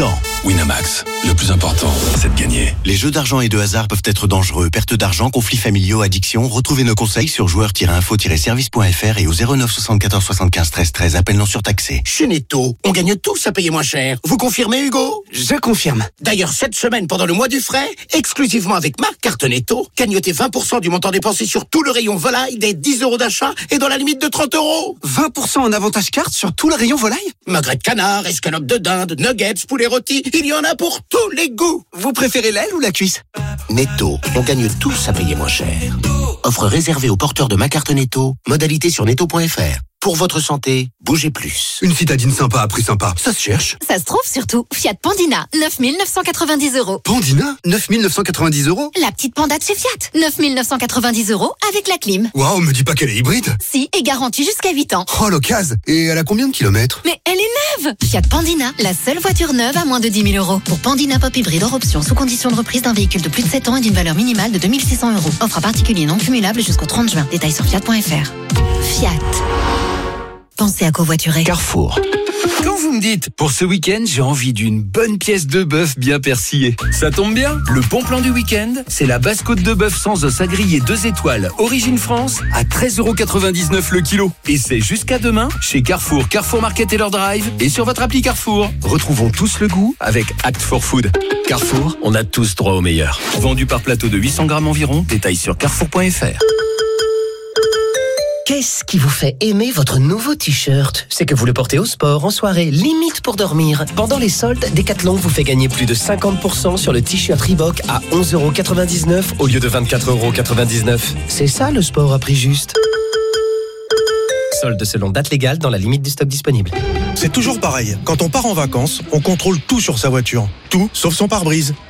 S25: Winamax, le plus important, c'est de gagner.
S2: Les jeux d'argent et de hasard peuvent être dangereux. Perte d'argent, conflits familiaux, addiction. Retrouvez nos conseils sur joueurs tiret info tiret service point f r et au zéro neuf soixante-quatorze soixante-quinze treize treize. Appel non surtaxé.
S4: Chez Netto, on gagne tous à payer moins cher. Vous confirmez, Hugo?
S5: Je confirme.
S4: D'ailleurs, cette semaine, pendant le mois du frais, exclusivement avec ma carte Netto, gagnotez vingt pour cent du montant dépensé sur tout le rayon volaille des dix euros d'achat et dans la limite de trente euros.
S5: vingt pour cent en avantage carte sur tout le rayon volaille?
S4: Magret de canard, escalope de dinde, nuggets, poulet rôti, il y en a pour tous les goûts.
S5: Vous préférez l'aile ou la cuisse?
S4: Netto, on gagne tous à payer moins cher. Offre réservée aux porteurs de ma carte Netto. Modalité sur netto point f r. Pour votre santé, bougez plus.
S25: Une citadine sympa à prix sympa, ça se cherche.
S6: Ça se trouve surtout. Fiat Pandina, neuf mille neuf cent quatre-vingt-dix euros.
S25: Pandina, neuf mille neuf cent quatre-vingt-dix euros.
S6: La petite panda de chez Fiat, neuf mille neuf cent quatre-vingt-dix euros avec la clim.
S25: Waouh, me dis pas qu'elle est hybride.
S6: Si, et garantie jusqu'à huit ans.
S25: Oh, l'occasion. Et elle a combien de kilomètres?
S6: Mais elle est neuve. Fiat Pandina, la seule voiture neuve à moins de dix mille euros. Pour Pandina Pop hybride hors option, sous condition de reprise d'un véhicule de plus de sept ans et d'une valeur minimale de deux mille six cents euros. Offre à particulier non cumulable jusqu'au trente juin. Détails sur fiat point f r. Fiat. Pensez à covoiturer.
S15: Carrefour. Quand vous me dites, pour ce week-end, j'ai envie d'une bonne pièce de bœuf bien persillée, ça tombe bien. Le bon plan du week-end, c'est la basse côte de bœuf sans os à griller deux étoiles, origine France, à treize euros quatre-vingt-dix-neuf le kilo. Et c'est jusqu'à demain, chez Carrefour, Carrefour Market et leur drive, et sur votre appli Carrefour. Retrouvons tous le goût avec Act for Food.
S27: Carrefour, on a tous droit au meilleur.
S15: Vendu par plateau de huit cents grammes environ, détail sur carrefour point f r.
S12: Qu'est-ce qui vous fait aimer votre nouveau t-shirt? C'est que vous le portez au sport, en soirée, limite pour dormir. Pendant les soldes, Decathlon vous fait gagner plus de cinquante pour cent sur le t-shirt Reebok à onze euros quatre-vingt-dix-neuf au lieu de vingt-quatre euros quatre-vingt-dix-neuf. C'est ça le sport à prix juste. Solde selon date légale dans la limite du stock disponible.
S8: C'est toujours pareil. Quand on part en vacances, on contrôle tout sur sa voiture. Tout, sauf son pare-brise.